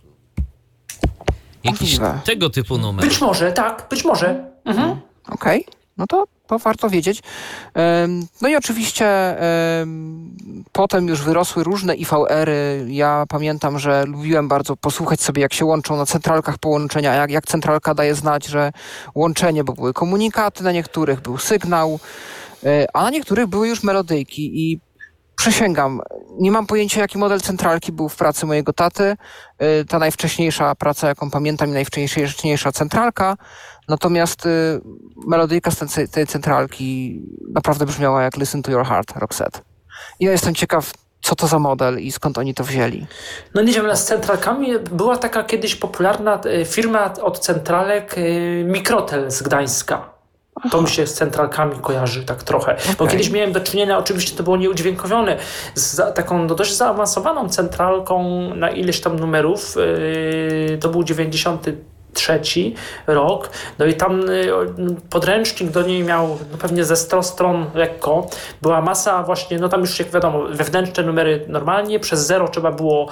Jakiś Możliwe. tego typu numer. Być może, tak, być może. Mhm. Okej, no to, to warto wiedzieć. Ym, No i oczywiście ym, potem już wyrosły różne I V R-y. Ja pamiętam, że lubiłem bardzo posłuchać sobie, jak się łączą na centralkach połączenia, jak, jak centralka daje znać, że łączenie, bo były komunikaty, na niektórych był sygnał, y, a na niektórych były już melodyjki i przysięgam, nie mam pojęcia, jaki model centralki był w pracy mojego taty. Y, Ta najwcześniejsza praca, jaką pamiętam, i najwcześniejsza centralka. Natomiast y, melodyjka z tej, tej centralki naprawdę brzmiała jak Listen to Your Heart, Roxette. I ja jestem ciekaw, co to za model i skąd oni to wzięli. No nie wiem, ale z centralkami była taka kiedyś popularna e, firma od centralek, e, Mikrotel z Gdańska. To mi się z centralkami kojarzy tak trochę. Bo Okej. kiedyś miałem do czynienia, oczywiście to było nieudźwiękowione, z za, taką no, dość zaawansowaną centralką na ileś tam numerów. Yy, to był dziewięćdziesiąty trzeci rok. No i tam y, podręcznik do niej miał no, pewnie ze sto stron lekko. Była masa właśnie, no tam już jak wiadomo, wewnętrzne numery normalnie, przez zero trzeba było,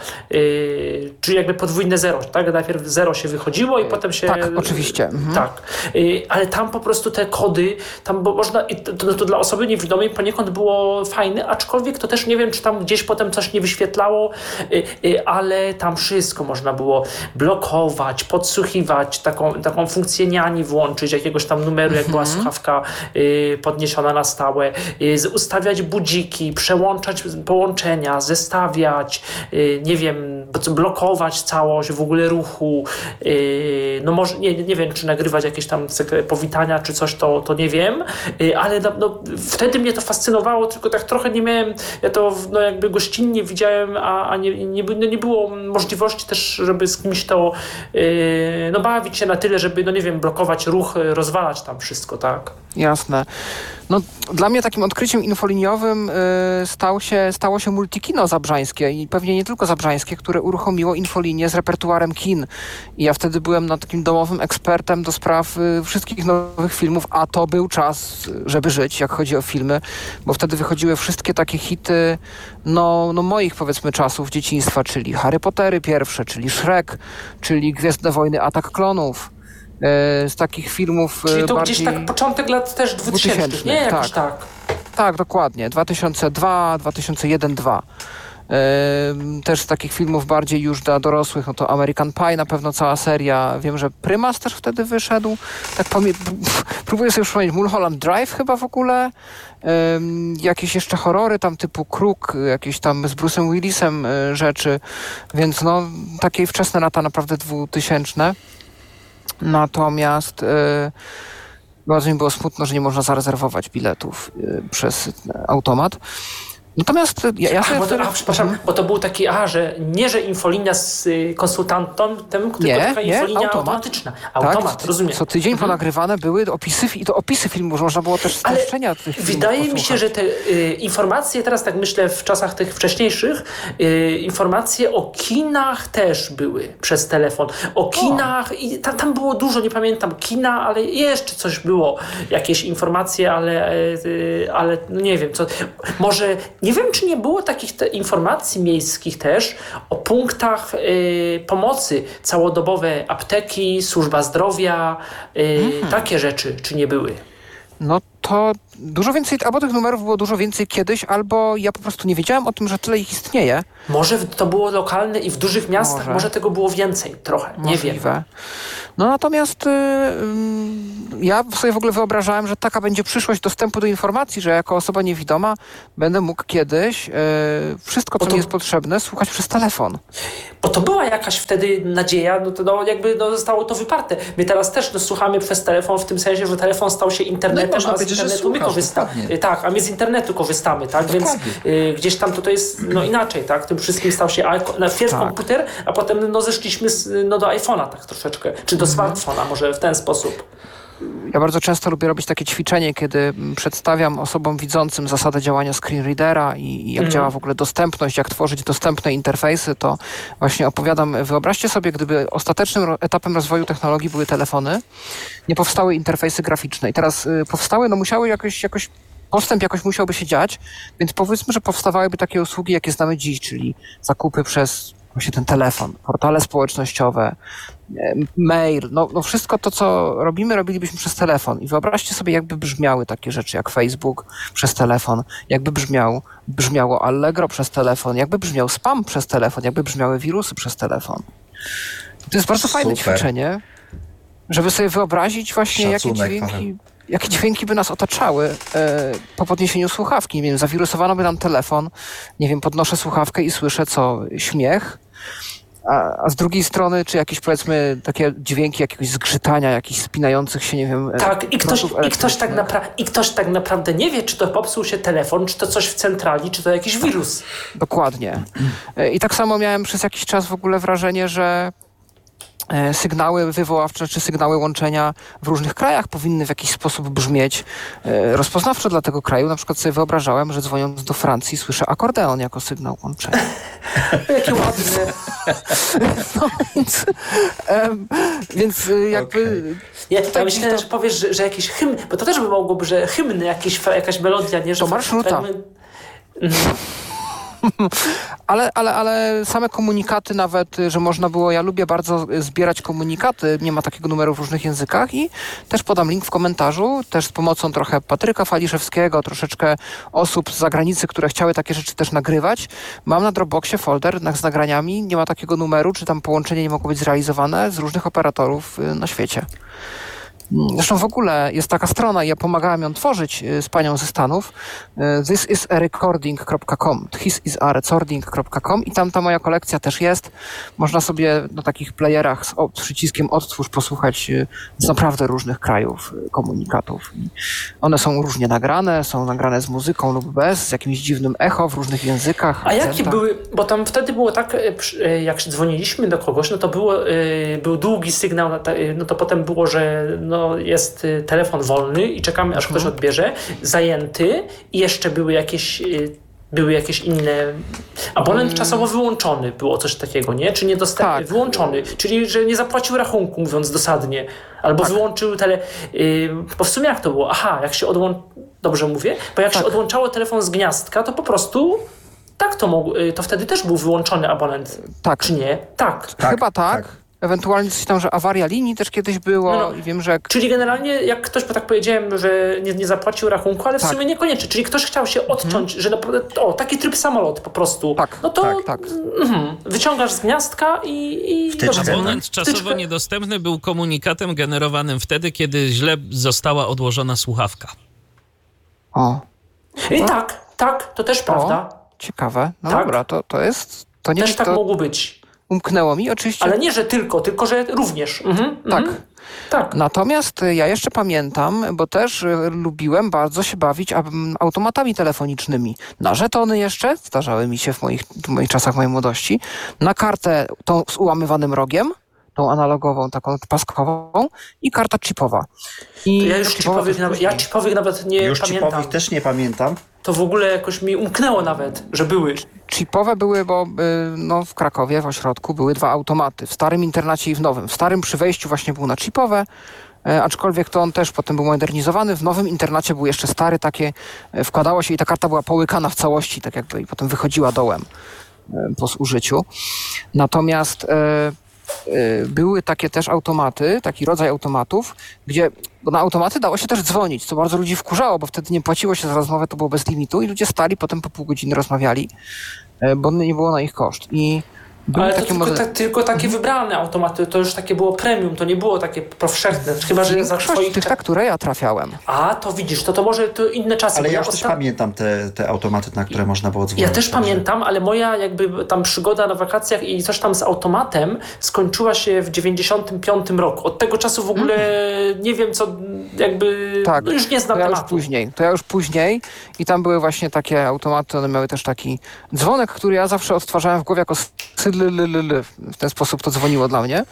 y, czyli jakby podwójne zero, tak? Najpierw zero się wychodziło i potem się... Tak, oczywiście. Mhm. Tak. Y, ale tam po prostu te kody, tam bo można, i to, to, to dla osoby niewidomej poniekąd było fajne, aczkolwiek to też nie wiem, czy tam gdzieś potem coś nie wyświetlało, y, y, ale tam wszystko można było blokować, podsłuchiwać, taką, taką funkcję niani włączyć, jakiegoś tam numeru, jak była słuchawka y, podniesiona na stałe, y, z- ustawiać budziki, przełączać połączenia, zestawiać, y, nie wiem, b- blokować całość w ogóle ruchu, y, no może, nie, nie wiem, czy nagrywać jakieś tam sekre- powitania, czy coś, to, to nie wiem, y, ale no, no, wtedy mnie to fascynowało, tylko tak trochę nie miałem, ja to w- no, jakby gościnnie widziałem, a, a nie, nie, no, nie było możliwości też, żeby z kimś to y, no bawić się na tyle, żeby, no nie wiem, blokować ruch, y, rozwalać tam wszystko, tak? Jasne. No, dla mnie takim odkryciem infoliniowym y, stał się, stało się Multikino Zabrzańskie i pewnie nie tylko Zabrzańskie, które uruchomiło infolinię z repertuarem kin. I ja wtedy byłem no, takim domowym ekspertem do spraw y, wszystkich nowych filmów, a to był czas, żeby żyć, jak chodzi o filmy, bo wtedy wychodziły wszystkie takie hity no, no moich, powiedzmy, czasów dzieciństwa, czyli Harry Pottery pierwsze, czyli Shrek, czyli Gwiezdne Wojny, Atak Klonów. y, Z takich filmów Czyli y, to bardziej... gdzieś tak początek lat też dwutysięcznych, dwutysięcznych, nie? Jakoś tak. tak. Tak, dokładnie. dwa tysiące dwa, dwa tysiące jeden, dwa. Ym, też z takich filmów bardziej już dla dorosłych, no to American Pie, na pewno cała seria. Wiem, że Prymas też wtedy wyszedł. Tak pamię- próbuję sobie przypomnieć, Mulholland Drive chyba w ogóle. Ym, jakieś jeszcze horrory tam typu Kruk, jakieś tam z Bruce'em Willisem y, rzeczy. Więc no, takie wczesne lata naprawdę dwutysięczne. Natomiast... Y, bardzo mi było smutno, że nie można zarezerwować biletów y, przez y, automat. Natomiast ja, ja A, sobie bo to, wtedy... a, przepraszam, bo to był taki, a, że nie, że infolinia z y, konsultantem, tylko Nie, taka nie, infolinia automat. automatyczna. Automat, tak, rozumiem. Co tydzień Mhm. ponagrywane były opisy, i to opisy filmów, że można było też Ale streszczenia tych filmów wydaje mi się, posłuchać. że te y, informacje, teraz tak myślę w czasach tych wcześniejszych, y, informacje o kinach też były przez telefon. O kinach i tam, tam było dużo, nie pamiętam, kina, ale jeszcze coś było. Jakieś informacje, ale, y, ale no nie wiem, co. Może, nie wiem, czy nie było takich te informacji miejskich też o punktach y, pomocy, całodobowe apteki, służba zdrowia, y, Mhm. takie rzeczy, czy nie były? No to dużo więcej, albo tych numerów było dużo więcej kiedyś, albo ja po prostu nie wiedziałem o tym, że tyle ich istnieje. Może to było lokalne i w dużych miastach Może. może, tego było więcej trochę, nie wiem. Możliwe. No natomiast y, y, ja sobie w ogóle wyobrażałem, że taka będzie przyszłość dostępu do informacji, że jako osoba niewidoma będę mógł kiedyś y, wszystko, co Bo to- mi jest potrzebne, słuchać przez telefon. Bo to była jakaś wtedy nadzieja, no to no, jakby no, zostało to wyparte. My teraz też no, słuchamy przez telefon w tym sensie, że telefon stał się internetem, No i można a z powiedzieć, że internetu my słuchasz, korzystamy. dokładnie. Tak, a my z internetu korzystamy, tak? Więc Dokładnie. y, gdzieś tam to, to jest no, inaczej, tak? Tym wszystkim stał się a- najpierw Tak. komputer, a potem no, zeszliśmy z, no, do iPhone'a tak troszeczkę, czy do smartfona może w ten sposób. Ja bardzo często lubię robić takie ćwiczenie, kiedy mm, przedstawiam osobom widzącym zasadę działania screenreadera i, i jak Mhm. działa w ogóle dostępność, jak tworzyć dostępne interfejsy, to właśnie opowiadam, wyobraźcie sobie, gdyby ostatecznym ro- etapem rozwoju technologii były telefony, nie powstały interfejsy graficzne. I teraz y, powstały, no musiały jakoś, jakoś postęp jakoś musiałby się dziać, więc powiedzmy, że powstawałyby takie usługi, jakie znamy dziś, czyli zakupy przez właśnie ten telefon, portale społecznościowe, e, mail, no, no wszystko to, co robimy, robilibyśmy przez telefon. I wyobraźcie sobie, jakby brzmiały takie rzeczy jak Facebook przez telefon, jakby brzmiał, brzmiało Allegro przez telefon, jakby brzmiał spam przez telefon, jakby brzmiały wirusy przez telefon. To jest bardzo fajne Super. ćwiczenie, żeby sobie wyobrazić właśnie, jakie Szacunek, dźwięki, Paweł. jakie dźwięki by nas otaczały e, po podniesieniu słuchawki. Nie wiem, zawirusowano by nam telefon, nie wiem, podnoszę słuchawkę i słyszę co? Śmiech. A, a z drugiej strony, czy jakieś, powiedzmy, takie dźwięki jakiegoś zgrzytania, jakichś spinających się, nie wiem, e, Tak, i ktoś, prądów i, ktoś tak elektrycznych. napra- i ktoś tak naprawdę nie wie, czy to popsuł się telefon, czy to coś w centrali, czy to jakiś wirus. Dokładnie. E, I tak samo miałem przez jakiś czas w ogóle wrażenie, że e, sygnały wywoławcze czy sygnały łączenia w różnych krajach powinny w jakiś sposób brzmieć e, rozpoznawczo dla tego kraju. Na przykład sobie wyobrażałem, że dzwoniąc do Francji słyszę akordeon jako sygnał łączenia. Jakie ładne. No więc, em, więc e, jakby... Okej. Ja, ja Tak, myślałem, to- że powiesz, że, że jakiś hymn, bo to też by mogłoby, że hymny, jakiś, fra- jakaś melodia, nie? Że To marsz Ruta. fragment- Ale, ale, ale same komunikaty nawet, że można było, ja lubię bardzo zbierać komunikaty, nie ma takiego numeru w różnych językach i też podam link w komentarzu, też z pomocą trochę Patryka Faliszewskiego, troszeczkę osób z zagranicy, które chciały takie rzeczy też nagrywać. Mam na Dropboxie folder na- z nagraniami, nie ma takiego numeru, czy tam połączenie nie mogło być zrealizowane z różnych operatorów y, na świecie. Zresztą w ogóle jest taka strona i ja pomagałem ją tworzyć y, z panią ze Stanów. y, this is a recording kropka com this is a recording kropka com i tam ta moja kolekcja też jest. Można sobie na takich playerach z o, przyciskiem odtwórz posłuchać y, z naprawdę różnych krajów y, komunikatów. I one są różnie nagrane, są nagrane z muzyką lub bez, z jakimś dziwnym echo w różnych językach. A jakie akcentach. były, bo tam wtedy było tak, e, przy- e, jak dzwoniliśmy do kogoś, no to było, e, był długi sygnał, na ta- e, no to potem było, że no jest e, telefon wolny i czekamy, aż ktoś odbierze, zajęty i jeszcze były jakieś, e, były jakieś inne, abonent czasowo wyłączony, było coś takiego, nie? Czy niedostępny, Tak. wyłączony, czyli że nie zapłacił rachunku, mówiąc dosadnie, albo wyłączył tele, y, bo w sumie jak to było? Aha, jak się odłącz... Dobrze mówię? Bo jak Tak. się odłączało telefon z gniazdka, to po prostu tak to mógł, y, to wtedy też był wyłączony abonent, Tak. czy nie? Tak. Tak, Chyba tak. tak. Ewentualnie coś tam, że awaria linii też kiedyś było No, no. i wiem, że jak Czyli generalnie, jak ktoś, bo tak powiedziałem, że nie, nie zapłacił rachunku, ale w Tak. sumie niekoniecznie. Czyli ktoś chciał się odciąć, że naprawdę, o, taki tryb samolot po prostu. Tak, no to tak, tak. mhm, wyciągasz z gniazdka i, i do Wtyczkę, widzenia. Abonent czasowo Wtyczkę. niedostępny był komunikatem generowanym wtedy, kiedy źle została odłożona słuchawka. O, I tak, tak, to też prawda. ciekawe. No Tak. dobra, to, to jest... To nie Też tak to mogło być. umknęło mi oczywiście. Ale nie, że tylko, tylko że również. Mhm, Tak. mhm. Tak. Natomiast ja jeszcze pamiętam, bo też y, lubiłem bardzo się bawić am- automatami telefonicznymi. Na żetony jeszcze, zdarzały mi się w moich, w moich czasach mojej młodości, na kartę tą z ułamywanym rogiem, tą analogową, taką paskową i karta chipowa. I To ja już chipowa chipowych, też nawet, ja później. chipowych nawet nie Już pamiętam. chipowych też nie pamiętam. To w ogóle jakoś mi umknęło nawet, że były. Chipowe były, bo y, no, w Krakowie, w ośrodku, były dwa automaty. W starym internacie i w nowym. W starym przy wejściu właśnie był na chipowe, e, aczkolwiek to on też potem był modernizowany. W nowym internacie był jeszcze stary, takie e, wkładało się i ta karta była połykana w całości, tak jakby, i potem wychodziła dołem e, po zużyciu. Natomiast e, e, były takie też automaty, taki rodzaj automatów, gdzie bo na automaty dało się też dzwonić, co bardzo ludzi wkurzało, bo wtedy nie płaciło się za rozmowę, to było bez limitu i ludzie stali, potem po pół godziny rozmawiali, e, bo nie było na ich koszt. I były Ale to takie tylko, modele- ta, tylko takie wybrane automaty, to już takie było premium, to nie było takie powszechne. Chyba, że za Większość twoich... tych, na które ja trafiałem. A, to widzisz, to to może to inne czasy. Ale bo ja już też ostat- pamiętam te, te automaty, na które można było dzwonić. Ja też także- pamiętam, ale moja jakby tam przygoda na wakacjach i coś tam z automatem skończyła się w dziewięćdziesiątym piątym roku. Od tego czasu w ogóle nie wiem co, jakby, Tak, no już nie znam to ja już tematu. później. To ja już później i tam były właśnie takie automaty, one miały też taki dzwonek, który ja zawsze odtwarzałem w głowie jako sydlylylyle. W ten sposób to dzwoniło dla mnie.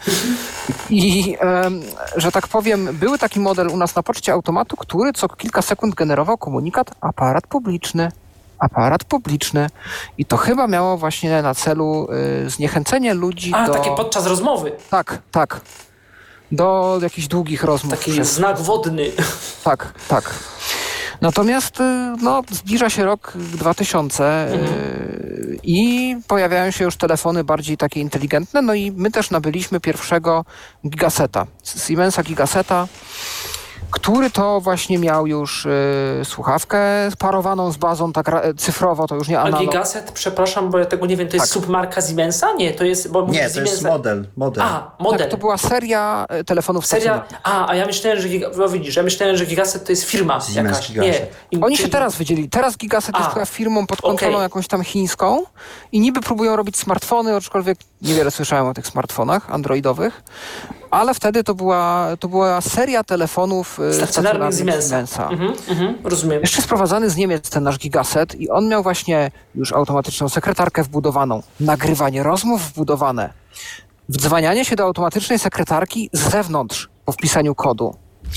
I, em, że tak powiem, był taki model u nas na poczcie automatu, który co kilka sekund generował komunikat aparat publiczny. Aparat publiczny. I to chyba miało właśnie na celu y, zniechęcenie ludzi A, do... takie podczas rozmowy. Tak, tak. Do jakichś długich rozmów. Taki przez- znak wodny. Tak, tak. Natomiast y, no, zbliża się rok dwa tysiące y, i pojawiają się już telefony bardziej takie inteligentne, no i my też nabyliśmy pierwszego Gigaseta, Siemensa Gigaseta, który to właśnie miał już y, słuchawkę sparowaną z bazą tak ra- cyfrowo, to już nie A analog. Gigaset, przepraszam, bo ja tego nie wiem, to jest Tak. submarka Siemensa? Nie, to jest... Bo Nie, mówisz to jest Siemensa- model. model. A, model. Tak, to była seria y, telefonów Seria, stacjonarnych. a, a ja myślałem, że Giga, no widzisz, ja myślałem, że Gigaset to jest firma Siemens jakaś. Gigaset. Nie. I- Oni się czyli- teraz wydzielili. Teraz Gigaset A, jest chyba firmą pod kontrolą okej. jakąś tam chińską i niby próbują robić smartfony, aczkolwiek niewiele słyszałem o tych smartfonach androidowych, ale wtedy to była, to była seria telefonów y, Stacjonarnych stacjonarnych Siemensa. Siemensa. Mhm, mhm, rozumiem. Jeszcze sprowadzany z Niemiec ten nasz Gigaset i on miał właśnie już automatyczną sekretarkę wbudowaną, nagrywanie rozmów wbudowane, wdzwanianie się do automatycznej sekretarki z zewnątrz po wpisaniu kodu.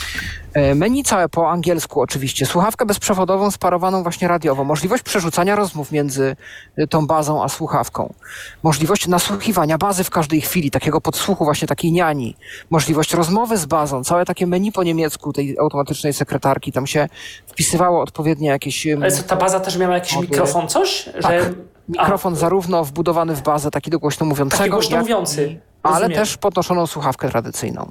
E, Menu całe po angielsku oczywiście, słuchawkę bezprzewodową sparowaną właśnie radiowo, możliwość przerzucania rozmów między y, tą bazą a słuchawką, możliwość nasłuchiwania bazy w każdej chwili, takiego podsłuchu właśnie takiej niani, możliwość rozmowy z bazą, całe takie menu po niemiecku tej automatycznej sekretarki, tam się wpisywało odpowiednie jakieś... ym, Ale co, ta baza też miała jakiś Moduły. mikrofon, coś? Tak. Że... Mikrofon zarówno wbudowany w bazę, taki do głośno mówiącego, Taki głośno jak mówiący. i, ale Rozumiem. też podnoszoną słuchawkę tradycyjną.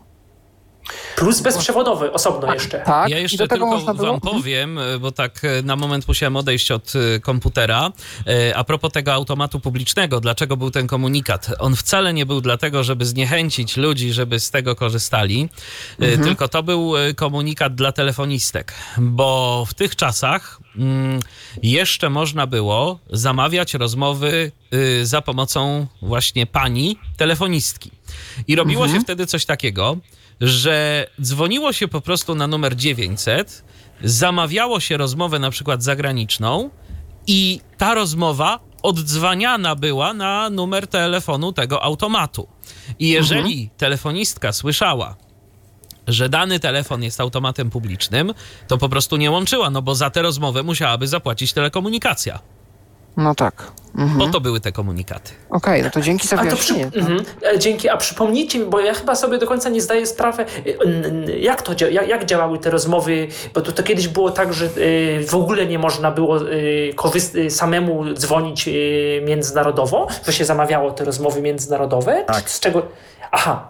Plus bezprzewodowy, osobno jeszcze. Tak, Ja i jeszcze do tego tylko można było... wam powiem, bo tak e, na moment musiałem odejść od e, komputera. E, A propos tego automatu publicznego, dlaczego był ten komunikat? On wcale nie był dlatego, żeby zniechęcić ludzi, żeby z tego korzystali, e, Mhm. tylko to był e, komunikat dla telefonistek, bo w tych czasach mm, jeszcze można było zamawiać rozmowy y, za pomocą właśnie pani telefonistki. I robiło się wtedy coś takiego, że dzwoniło się po prostu na numer dziewięćset, zamawiało się rozmowę na przykład zagraniczną i ta rozmowa oddzwaniana była na numer telefonu tego automatu. I jeżeli telefonistka słyszała, że dany telefon jest automatem publicznym, to po prostu nie łączyła, no bo za tę rozmowę musiałaby zapłacić telekomunikacja. No tak. Mhm. Po to były te komunikaty. Okej, no to dzięki za A to przy... wyjaśnienie. mhm. E, Dzięki, a przypomnijcie mi, bo ja chyba sobie do końca nie zdaję sprawy, e, n- n- jak to dzia- jak, jak działały te rozmowy, bo to, to kiedyś było tak, że e, w ogóle nie można było e, kowyst- e, samemu dzwonić e, międzynarodowo, to się zamawiało te rozmowy międzynarodowe. Tak. Z czego... Aha.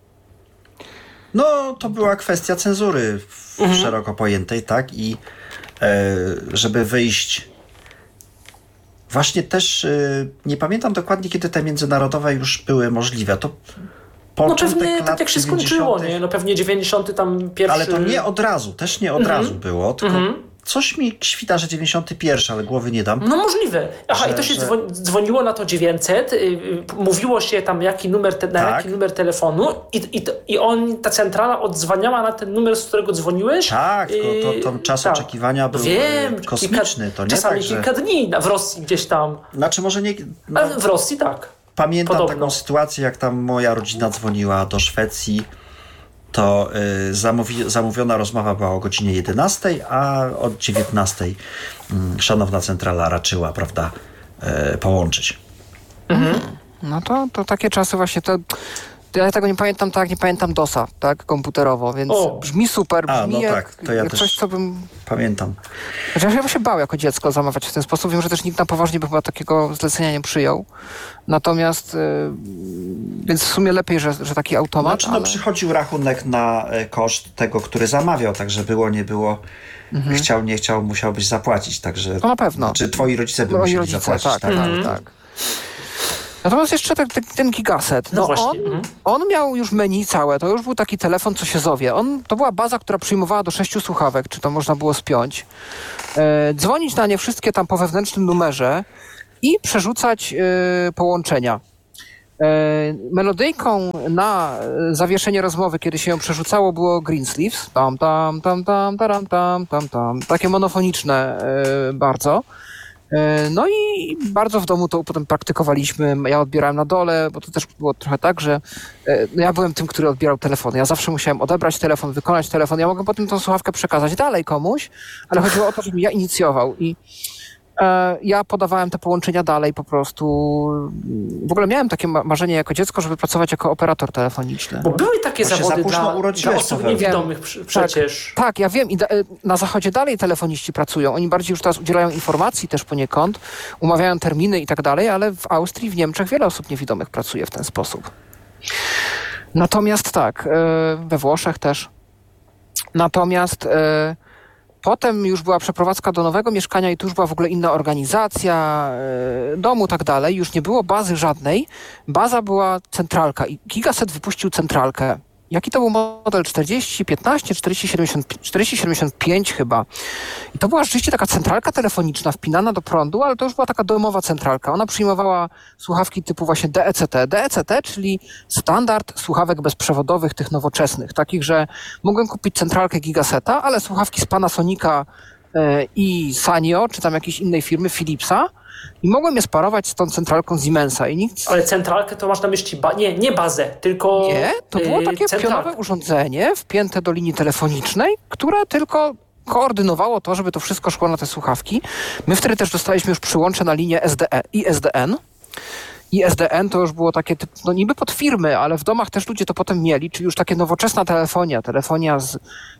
No, to była kwestia cenzury w Mhm. szeroko pojętej, tak? I e, żeby wyjść... Właśnie też e, nie pamiętam dokładnie, kiedy te międzynarodowe już były możliwe. To No początek pewnie lat tak jak się skończyło, dziewięćdziesiątych. nie? No pewnie dziewięćdziesiąty tam pierwszy... Ale to nie od razu, też nie od Mhm. razu było, tylko Mhm. coś mi świta, że dziewięćdziesiąty pierwszy, ale głowy nie dam. No możliwe. Aha, Że- i to się że- dzwoni, dzwoniło na to dziewięćset, y, y, mówiło się tam jaki numer, te, na Tak. jaki numer telefonu i, i, to- i on, ta centrala odzwaniała na ten numer, z którego dzwoniłeś. Tak, to, y, to, to czas tak. oczekiwania był Wiem, e, kosmiczny. kilka, To nie czasami tak, że... kilka dni na, w Rosji gdzieś tam. Znaczy może nie... No, Ale w Rosji tak. pamiętam podobno. taką sytuację, jak tam moja rodzina dzwoniła do Szwecji, to y, zamówi, zamówiona rozmowa była o godzinie jedenastej, a od dziewiętnastej y, szanowna centrala raczyła, prawda, y, połączyć. No to, to takie czasy właśnie, to, to ja tego nie pamiętam tak, jak nie pamiętam DOSa, tak, komputerowo, więc O. brzmi super, brzmi A, no jak, tak, to ja jak też- coś, co bym... Pamiętam. Chociaż ja bym się bał jako dziecko zamawiać w ten sposób, wiem, że też nikt na poważnie by chyba takiego zlecenia nie przyjął, natomiast, y, więc w sumie lepiej, że, że taki automat, Znaczy, no, ale... przychodził rachunek na e, koszt tego, który zamawiał, także było, nie było, chciał, nie chciał, musiałbyś zapłacić, także... No na pewno. Znaczy, twoi rodzice by Moi musieli rodzice, zapłacić. tak, tak, tak, tak. Natomiast jeszcze ten, ten, ten gigaset, No no, właśnie, on, mhm. on miał już menu całe, to już był taki telefon, co się zowie. On, to była baza, która przyjmowała do sześciu słuchawek, czy to można było spiąć. E, dzwonić na nie wszystkie tam po wewnętrznym numerze i przerzucać e, połączenia. E, melodyjką na e, zawieszenie rozmowy, kiedy się ją przerzucało, było Greensleeves. Tam, tam, tam, tam, taram, tam, tam, tam. Takie monofoniczne e, bardzo. E, No i bardzo w domu to potem praktykowaliśmy. Ja odbierałem na dole, bo to też było trochę tak, że e, no ja byłem tym, który odbierał telefon. Ja zawsze musiałem odebrać telefon, wykonać telefon. Ja mogę potem tą słuchawkę przekazać dalej komuś, ale chodziło o to, żebym ja inicjował i e, ja podawałem te połączenia dalej po prostu. W ogóle miałem takie ma- marzenie jako dziecko, żeby pracować jako operator telefoniczny. Bo były takie Bo się zawody za późno dla, urodziłeś, dla osób Paweł. niewidomych przy- przecież. Tak, ja wiem i da, na zachodzie dalej telefoniści pracują. Oni bardziej już teraz udzielają informacji też poniekąd, umawiają terminy i tak dalej, ale w Austrii, w Niemczech wiele osób niewidomych pracuje w ten sposób. Natomiast tak, e, we Włoszech też. Natomiast e, potem już była przeprowadzka do nowego mieszkania i tu już była w ogóle inna organizacja e, domu, tak dalej. Już nie było bazy żadnej. Baza była centralka i Gigaset wypuścił centralkę. Jaki to był model? czterdzieści piętnaście, czterdzieści siedemdziesiąt pięć chyba. I to była rzeczywiście taka centralka telefoniczna wpinana do prądu, ale to już była taka domowa centralka. Ona przyjmowała słuchawki typu właśnie D E C T. D E C T, czyli standard słuchawek bezprzewodowych, tych nowoczesnych. Takich, że mogłem kupić centralkę Gigaseta, ale słuchawki z Panasonica e, i Sanyo, czy tam jakiejś innej firmy, Philipsa, i mogłem je sparować z tą centralką Siemensa. I nikt Ale centralkę to masz na myśli, ba- nie, nie bazę, tylko nie, to było y, takie centralkę. pionowe urządzenie wpięte do linii telefonicznej, które tylko koordynowało to, żeby to wszystko szło na te słuchawki. My wtedy też dostaliśmy już przyłącze na linię S D E i S D N. I S D N to już było takie, typ, no niby pod firmy, ale w domach też ludzie to potem mieli, czyli już takie nowoczesna telefonia, telefonia z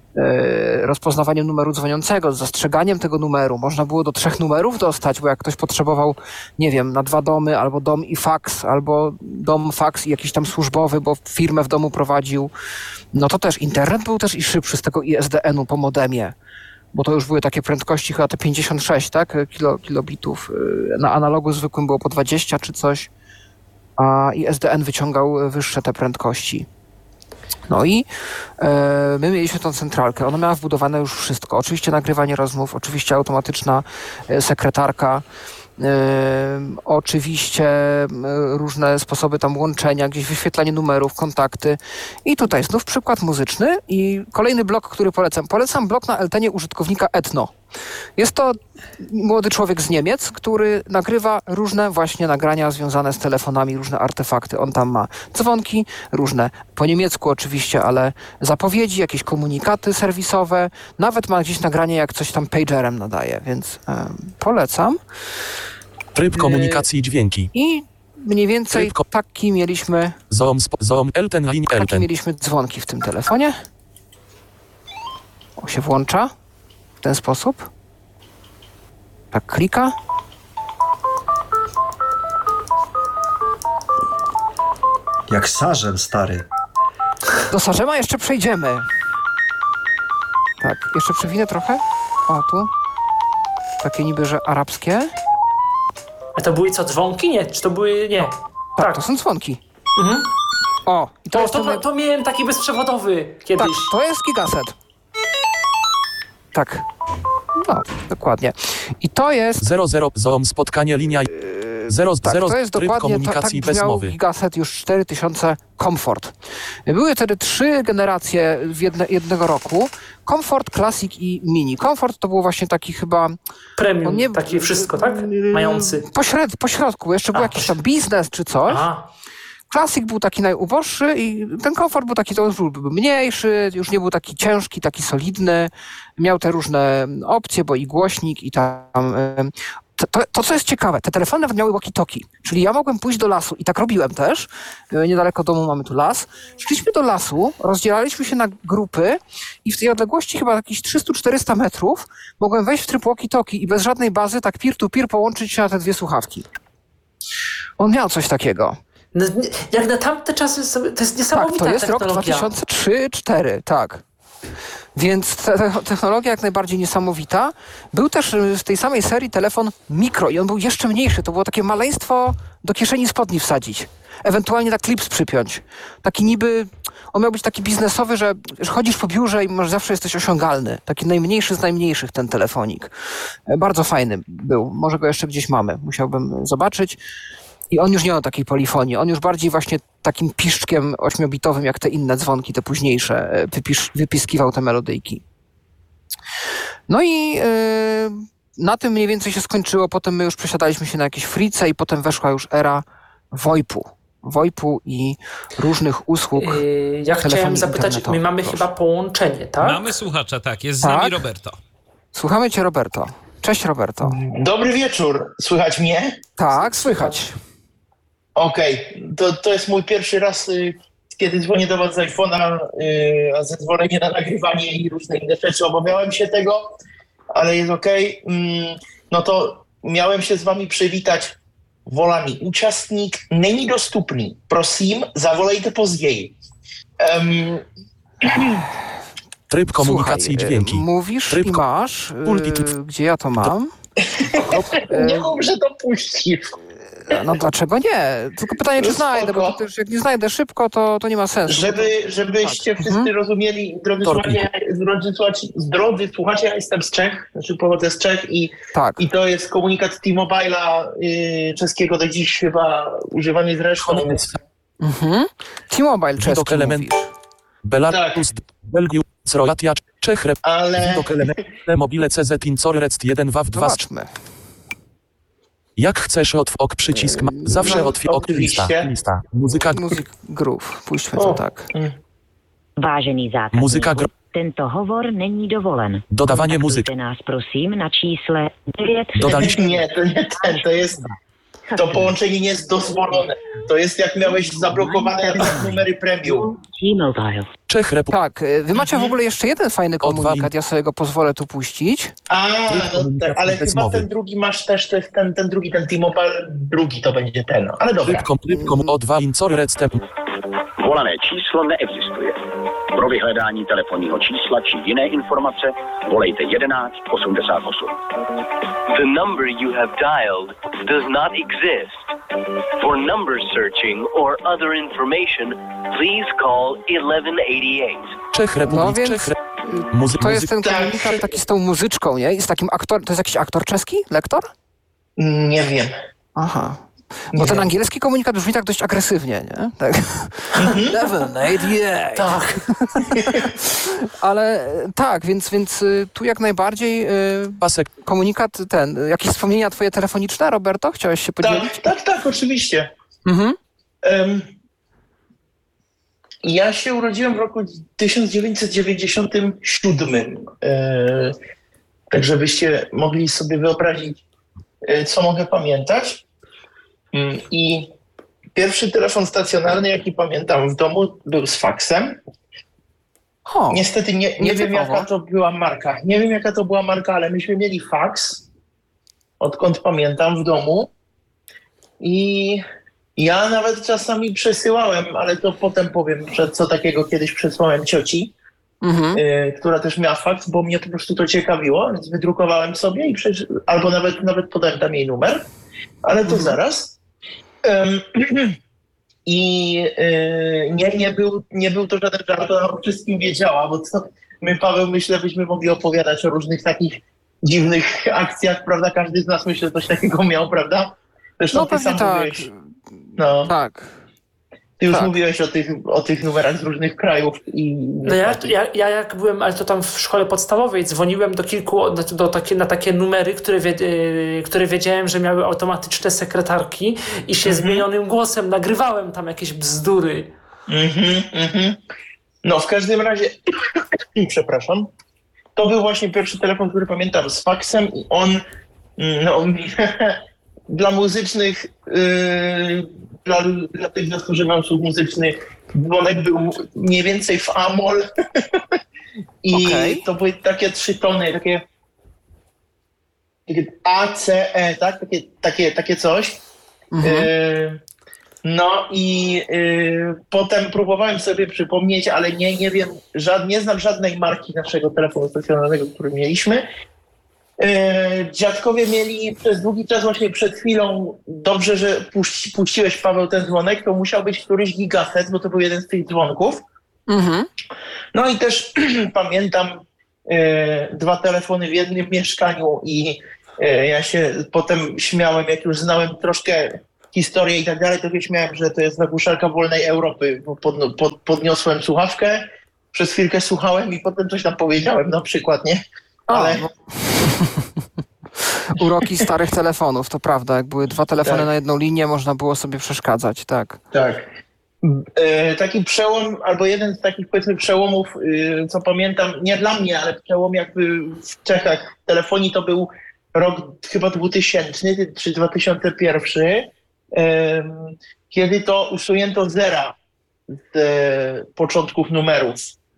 e, rozpoznawaniem numeru dzwoniącego, z zastrzeganiem tego numeru. Można było do trzech numerów dostać, bo jak ktoś potrzebował, nie wiem, na dwa domy, albo dom i faks, albo dom, faks i jakiś tam służbowy, bo firmę w domu prowadził, no to też internet był też i szybszy z tego I S D N-u po modemie. Bo to już były takie prędkości, chyba te pięćdziesiąt sześć, tak, Kilo, kilobitów. Na analogu zwykłym było po dwadzieścia czy coś, a I S D N wyciągał wyższe te prędkości. No i e, my mieliśmy tą centralkę. Ona miała wbudowane już wszystko. Oczywiście nagrywanie rozmów, oczywiście automatyczna e, sekretarka, e, oczywiście e, różne sposoby tam łączenia, gdzieś wyświetlanie numerów, kontakty. I tutaj znów przykład muzyczny i kolejny blok, który polecam. Polecam blok na Eltenie użytkownika Etno. Jest to młody człowiek z Niemiec, który nagrywa różne właśnie nagrania związane z telefonami, różne artefakty. On tam ma dzwonki, różne po niemiecku oczywiście, ale zapowiedzi, jakieś komunikaty serwisowe. Nawet ma gdzieś nagranie, jak coś tam pagerem nadaje, więc um, polecam. Tryb komunikacji i dźwięki. I mniej więcej Tryb ko- taki mieliśmy, Zoom, sp- zoom, Elten, lin, takie Elten. mieliśmy dzwonki w tym telefonie. O, się włącza w ten sposób. Tak klika. Jak sarzem, stary. Do Sarzema jeszcze przejdziemy. Tak, jeszcze przewinę trochę. O, tu. Takie niby, że arabskie. A to były co, dzwonki? Nie, czy to były, nie. Tak, Tak. to są dzwonki. Mhm. O, i to To, jest to, ten... to miałem taki bezprzewodowy Tak, kiedyś. to jest gigaset. Tak. No, dokładnie. I to jest... zero zero Zoom spotkanie linia zero Tak, zero to jest tryb dokładnie, ta, tak komunikacji bez brzmiał mowy. Gigaset już cztery tysiące Comfort. Były wtedy trzy generacje w jedne, jednego roku. Comfort, Classic i Mini. Comfort to był właśnie taki chyba... Premium, on nie- takie wszystko, tak? Mający. Pośred, pośrodku, jeszcze był A, jakiś tam biznes czy coś. Aha. Classic był taki najuboższy i ten Comfort był taki, to już był mniejszy, już nie był taki ciężki, taki solidny. Miał te różne opcje, bo i głośnik i tam... em, To, to, to, co jest ciekawe, te telefony nawet miały walkie-talkie, czyli ja mogłem pójść do lasu i tak robiłem też, e, niedaleko domu mamy tu las, szliśmy do lasu, rozdzielaliśmy się na grupy i w tej odległości chyba jakieś trzysta czterysta metrów mogłem wejść w tryb walkie-talkie i bez żadnej bazy tak peer-to-peer połączyć się na te dwie słuchawki. On miał coś takiego. No, nie- jak na tamte czasy, sobie- to jest Tak, niesamowita to jest rok dwa technologia. tysiące trzy dwa tysiące cztery, tak. Więc te, te, technologia jak najbardziej niesamowita. Był też y, w tej samej serii telefon mikro i on był jeszcze mniejszy. To było takie maleństwo do kieszeni spodni wsadzić. Ewentualnie na klips przypiąć. Taki niby, on miał być taki biznesowy, że, że chodzisz po biurze i masz, zawsze jesteś osiągalny. Taki najmniejszy z najmniejszych ten telefonik. E, Bardzo fajny był. Może go jeszcze gdzieś mamy. Musiałbym zobaczyć. I on już nie miał takiej polifonii. On już bardziej właśnie takim piszczkiem ośmiobitowym, jak te inne dzwonki, te późniejsze, e, wypisz, wypiskiwał te melodyjki. No i yy, na tym mniej więcej się skończyło. Potem my już przesiadaliśmy się na jakieś frice i potem weszła już era VoIP-u. VoIP-u i różnych usług. Yy, ja chciałem telefonii zapytać, my internetowych, mamy proszę. chyba połączenie, tak? Mamy słuchacza, tak, jest z Tak? nami Roberto. Słuchamy cię, Roberto. Cześć, Roberto. Dobry wieczór. Słychać mnie? Tak, słychać. Okej. To, to jest mój pierwszy raz, y, kiedy dzwonię do was z iPhone'a, y, a zezwolenie na nagrywanie i różne inne rzeczy. Obawiałem się tego, ale jest okej. Mm, no to miałem się z wami przywitać. Volá mi účastník, není dostupný. Prosím, zavolejte později. Um, Tryb komunikacji Słuchaj, dźwięki. e, mówisz Tryb i ko- masz. e, Pulpit. Gdzie ja to mam? nie mów, że to puścisz. No dlaczego nie? Tylko pytanie, czy No znajdę, bo spoko. to też jak nie znajdę szybko, to, to nie ma sensu. Żeby, żebyście wszyscy Mhm. rozumieli, drodzy Torki. słuchacze, drodzy słuchacze, drodzy słuchacze, ja jestem z Czech, znaczy pochodzę z Czech i, Tak. i to jest komunikat T-Mobile'a y, czeskiego do dziś chyba używany zresztą. Więc Mhm. T-Mobile czeski Widok element- mówisz. Belarus, Belgium, Croatia, Czech, Rep, Ale Widok element, mobile C Z Incorrect jeden W A W dwa. Zobaczmy. Jak chcesz od ok przycisk ma, zawsze No, otw ok lista, oczywiście. lista. Muzyka, Music Groove. Puśćmy O. to tak. Vážený zákazníku, Muzyka gro- tento hovor není dovolen. dodawanie muzyki. Kontaktujte nás prosím na čísle devět. Dodaliśmy nie, to nie ten, to jest, to połączenie nie jest dozwolone. To jest jak miałeś zablokowane numery premium. T-Mobile. Czech, Rep, Tak, y, wy macie w ogóle jeszcze jeden fajny O dwa komunikat, ja sobie go pozwolę tu puścić. A, no, tak, ale bez chyba mowy. ten drugi masz też, to jest ten, ten drugi, ten T-Mobile, drugi to będzie ten, ale dobra. Tryb, kom, tryb kom, O dwa Incorrect step. Volané číslo neexistuje. Pro vyhledání telefonního čísla či jiné informace volejte jedenáct osmdesát osm. The number you have dialed does not exist. For number searching or other information, please call eleven eighty-eight. Czech, Republik, No więc Czech, Re... Muzy, to jest ten Tak. komunikat taki z tą muzyczką, nie? I z takim aktorem. To jest jakiś aktor czeski? Lektor? Nie wiem. Aha. Nie Bo ten wiem. angielski komunikat brzmi tak dość agresywnie, nie? Tak. eleven eighty-eight. Tak. Ale e, tak, więc, więc y, tu jak najbardziej y, Pasek, komunikat ten. y, Jakieś wspomnienia twoje telefoniczne, Roberto? Chciałeś się podzielić? Tak, tak, tak, oczywiście. Mhm. Em, ja się urodziłem w roku tysiąc dziewięćset dziewięćdziesiątym siódmym. E, tak żebyście mogli sobie wyobrazić, e, co mogę pamiętać. Mm, I pierwszy telefon stacjonarny, jaki pamiętam w domu, był z faksem. O, Niestety nie, nie wiem, Nietypowo. jaka to była marka. Nie wiem, jaka to była marka, ale myśmy mieli faks, odkąd pamiętam, w domu. I ja nawet czasami przesyłałem, ale to potem powiem, że co takiego kiedyś przesłałem cioci, mhm. y, która też miała faks, bo mnie po prostu to ciekawiło, więc wydrukowałem sobie i przecież, albo nawet, nawet podałem tam jej numer, ale to zaraz. Em, I y, nie, nie, był, nie był to żaden żart, ona o wszystkim wiedziała, bo to, my, Paweł, myślę, byśmy mogli opowiadać o różnych takich dziwnych akcjach, prawda? Każdy z nas, myślę, coś takiego miał, prawda? Zresztą No ty pewnie sam tak. mówiłeś. No. Tak. Ty już tak. mówiłeś o tych, o tych numerach z różnych krajów. I No ja, ja, ja jak byłem, ale to tam w szkole podstawowej, dzwoniłem do kilku, do, do takie, na takie numery, które, wie, yy, które wiedziałem, że miały automatyczne sekretarki i się Mhm. zmienionym głosem nagrywałem tam jakieś bzdury. Mhm, mhm. No w każdym razie, przepraszam, to był właśnie pierwszy telefon, który pamiętam z faksem i on, no dla muzycznych, yy, dla, dla tych, dla którzy mam słuch muzyczny, dzwonek był mniej więcej w A-moll i Okej. to były takie trzy tony, takie, takie A, C, E, tak? Takie, takie, takie coś. Mhm. Yy, No i yy, potem próbowałem sobie przypomnieć, ale nie, nie wiem, żad, nie znam żadnej marki naszego telefonu stacjonarnego, który mieliśmy. Yy, dziadkowie mieli przez długi czas, właśnie przed chwilą, dobrze, że puści, puściłeś, Paweł, ten dzwonek, to musiał być któryś gigaset, bo to był jeden z tych dzwonków. Mhm. No i też pamiętam yy, dwa telefony w jednym mieszkaniu i yy, ja się potem śmiałem, jak już znałem troszkę historię i tak dalej, to się śmiałem, że to jest zagłuszarka wolnej Europy, bo pod, pod, podniosłem słuchawkę, przez chwilkę słuchałem i potem coś tam powiedziałem na przykład, nie? Ale... A, no. Uroki starych telefonów, to prawda. Jak były dwa telefony Tak. na jedną linię, można było sobie przeszkadzać, tak. Tak. E, taki przełom, albo jeden z takich, powiedzmy, przełomów, y, co pamiętam, nie dla mnie, ale przełom jakby w Czechach telefonii, to był rok chyba dwutysięczny czy dwa tysiące pierwszy, em, kiedy to usunięto zera z e, początków numerów.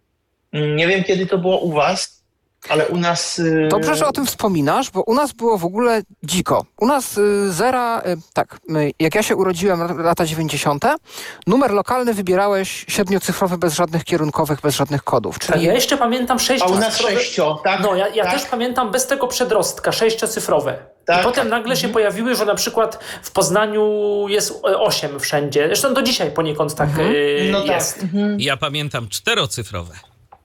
Nie wiem, kiedy to było u was, ale u nas... e, Dobrze, że o tym wspominasz, bo u nas było w ogóle dziko. U nas y, zera, y, tak, y, jak ja się urodziłem l- lata dziewięćdziesiąte, numer lokalny wybierałeś siedmiocyfrowy bez żadnych kierunkowych, bez żadnych kodów. Tak, Czyli ja jeszcze pamiętam A u nas sześciocyfrowe. sześcio, tak? No, ja, ja tak. też pamiętam bez tego przedrostka, sześciocyfrowe. Tak. I potem nagle się pojawiły, że na przykład w Poznaniu jest osiem wszędzie. Zresztą do dzisiaj poniekąd tak y, No jest. tak. Mhm. Ja pamiętam czterocyfrowe.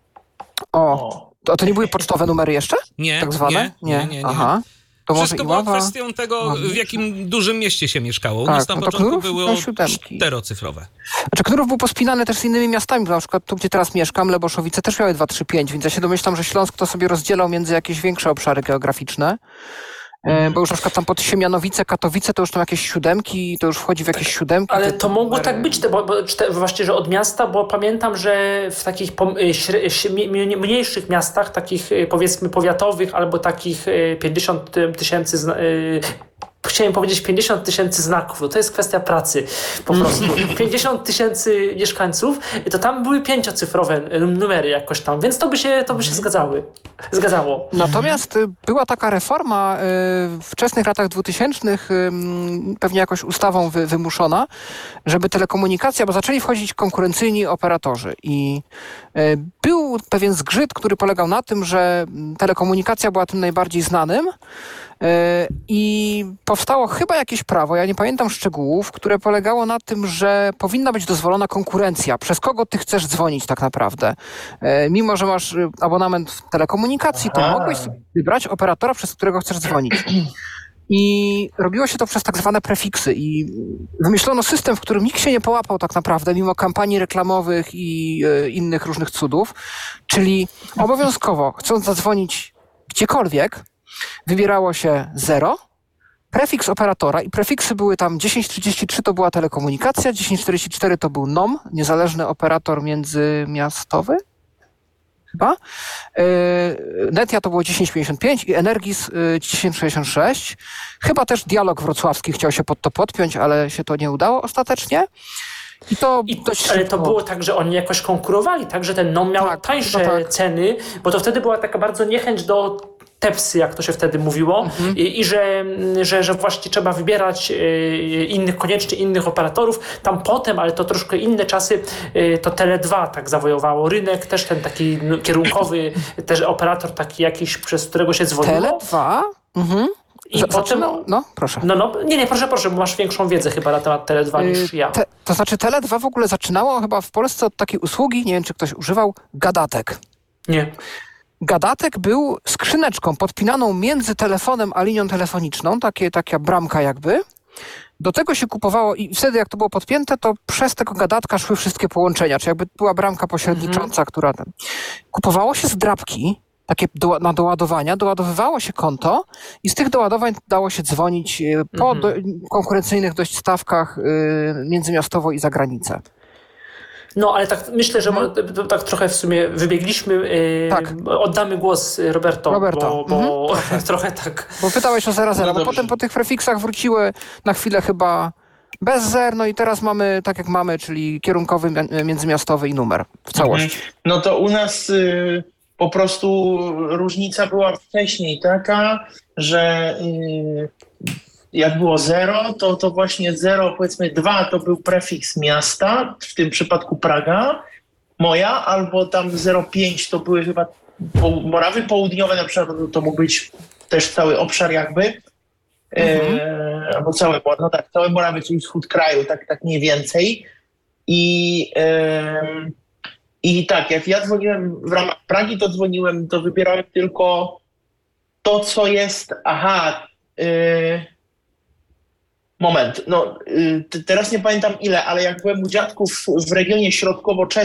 o, O. to, to nie były pocztowe numery jeszcze? Nie, Tak zwane? nie, nie, nie, nie. Aha. To może Wszystko i było mowa? kwestią tego, w jakim dużym mieście się mieszkało. U Tak, nas na no to początku Knurów było miał siódemki. czterocyfrowe. Znaczy, Knurów był pospinany też z innymi miastami, bo na przykład tu, gdzie teraz mieszkam, Leboszowice też miały dwa trzy pięć, więc ja się domyślam, że Śląsk to sobie rozdzielał między jakieś większe obszary geograficzne. E, bo już na przykład tam pod Siemianowice, Katowice to już tam jakieś siódemki, to już wchodzi w jakieś siódemki. Ale te to mogło numery- tak być, te- bo, bo, czte- właśnie, że od miasta, bo pamiętam, że w takich pom- y, śre- ś- mi- mi- mniejszych miastach, takich y, powiedzmy powiatowych, albo takich y, pięćdziesiąt tysięcy, zna- y, chciałem powiedzieć pięćdziesiąt tysięcy znaków, no to jest kwestia pracy po prostu. pięćdziesiąt tysięcy mieszkańców, to tam były pięciocyfrowe numery jakoś tam, więc to by się, to by się zgadzały. Zgadzało. Natomiast y, była taka reforma y, w wczesnych latach dwutysięcznych, y, pewnie jakoś ustawą wy, wymuszona, żeby telekomunikacja, bo zaczęli wchodzić konkurencyjni operatorzy i y, był pewien zgrzyt, który polegał na tym, że telekomunikacja była tym najbardziej znanym y, i powstało chyba jakieś prawo, ja nie pamiętam szczegółów, które polegało na tym, że powinna być dozwolona konkurencja, przez kogo ty chcesz dzwonić tak naprawdę. Y, mimo, że masz y, abonament w telekomunikacji, to Aha. mogłeś sobie wybrać operatora, przez którego chcesz dzwonić. I robiło się to przez tak zwane prefiksy i wymyślono system, w którym nikt się nie połapał tak naprawdę, mimo kampanii reklamowych i e, innych różnych cudów, czyli obowiązkowo, chcąc zadzwonić gdziekolwiek, wybierało się zero, prefiks operatora i prefiksy były tam dziesięć trzydzieści trzy to była telekomunikacja, dziesięć czterdzieści cztery to był N O M, niezależny operator międzymiastowy, chyba. Yy, Netia to było dziesięć pięćdziesiąt pięć i Energis yy, dziesięć sześćdziesiąt sześć. Chyba też Dialog Wrocławski chciał się pod to podpiąć, ale się to nie udało ostatecznie. I to I, dość ale szybko... to było tak, że oni jakoś konkurowali, tak, że ten N O M miał Tak, tańsze no tak. ceny, bo to wtedy była taka bardzo niechęć do tepsy, jak to się wtedy mówiło, Mhm. i, i że, że, że właśnie trzeba wybierać y, innych, koniecznie innych operatorów. Tam potem, ale to troszkę inne czasy, y, to Tele dwa tak zawojowało rynek, też ten taki no, kierunkowy, też operator taki jakiś, przez którego się dzwoniło. Tele dwa? Mhm. I Za- potem... zaczynał- No, proszę. No, no, nie, nie, proszę, proszę, bo masz większą wiedzę chyba na temat Tele dwa niż Yy, ja. Te, to znaczy Tele dwa w ogóle zaczynało chyba w Polsce od takiej usługi, nie wiem czy ktoś używał, gadatek. Nie. Gadatek był skrzyneczką podpinaną między telefonem a linią telefoniczną, takie, taka bramka jakby. Do tego się kupowało i wtedy jak to było podpięte, to przez tego gadatka szły wszystkie połączenia, czy jakby była bramka pośrednicząca, która ten... Kupowało się zdrabki, takie do, na doładowania, doładowywało się konto i z tych doładowań dało się dzwonić y, po Mhm. do, konkurencyjnych dość stawkach y, międzymiastowo i za granicę. No, ale tak myślę, że mo- to tak trochę w sumie wybiegliśmy. Yy, Tak. Oddamy głos Roberto, Roberto, bo, bo trochę tak. Bo pytałeś o zero zero, No bo dobrze. potem po tych prefiksach wróciły na chwilę chyba bez zer, no i teraz mamy tak jak mamy, czyli kierunkowy, mi- międzymiastowy i numer w całości. Mhm. No to u nas y, po prostu różnica była wcześniej taka, że y, jak było zero, to, to właśnie zero, powiedzmy dwa to był prefiks miasta, w tym przypadku Praga, moja, albo tam zero pięć to były chyba po, Morawy Południowe, na przykład to, to mógł być też cały obszar jakby, e, albo całe, no tak, całe Morawy, czyli wschód kraju, tak, tak mniej więcej. I, em, I tak, jak ja dzwoniłem w ramach Pragi, to dzwoniłem, to wybierałem tylko to, co jest, aha, y, moment, no y, t- teraz nie pamiętam ile, ale jak byłem u dziadków w regionie środkowo-czeskim,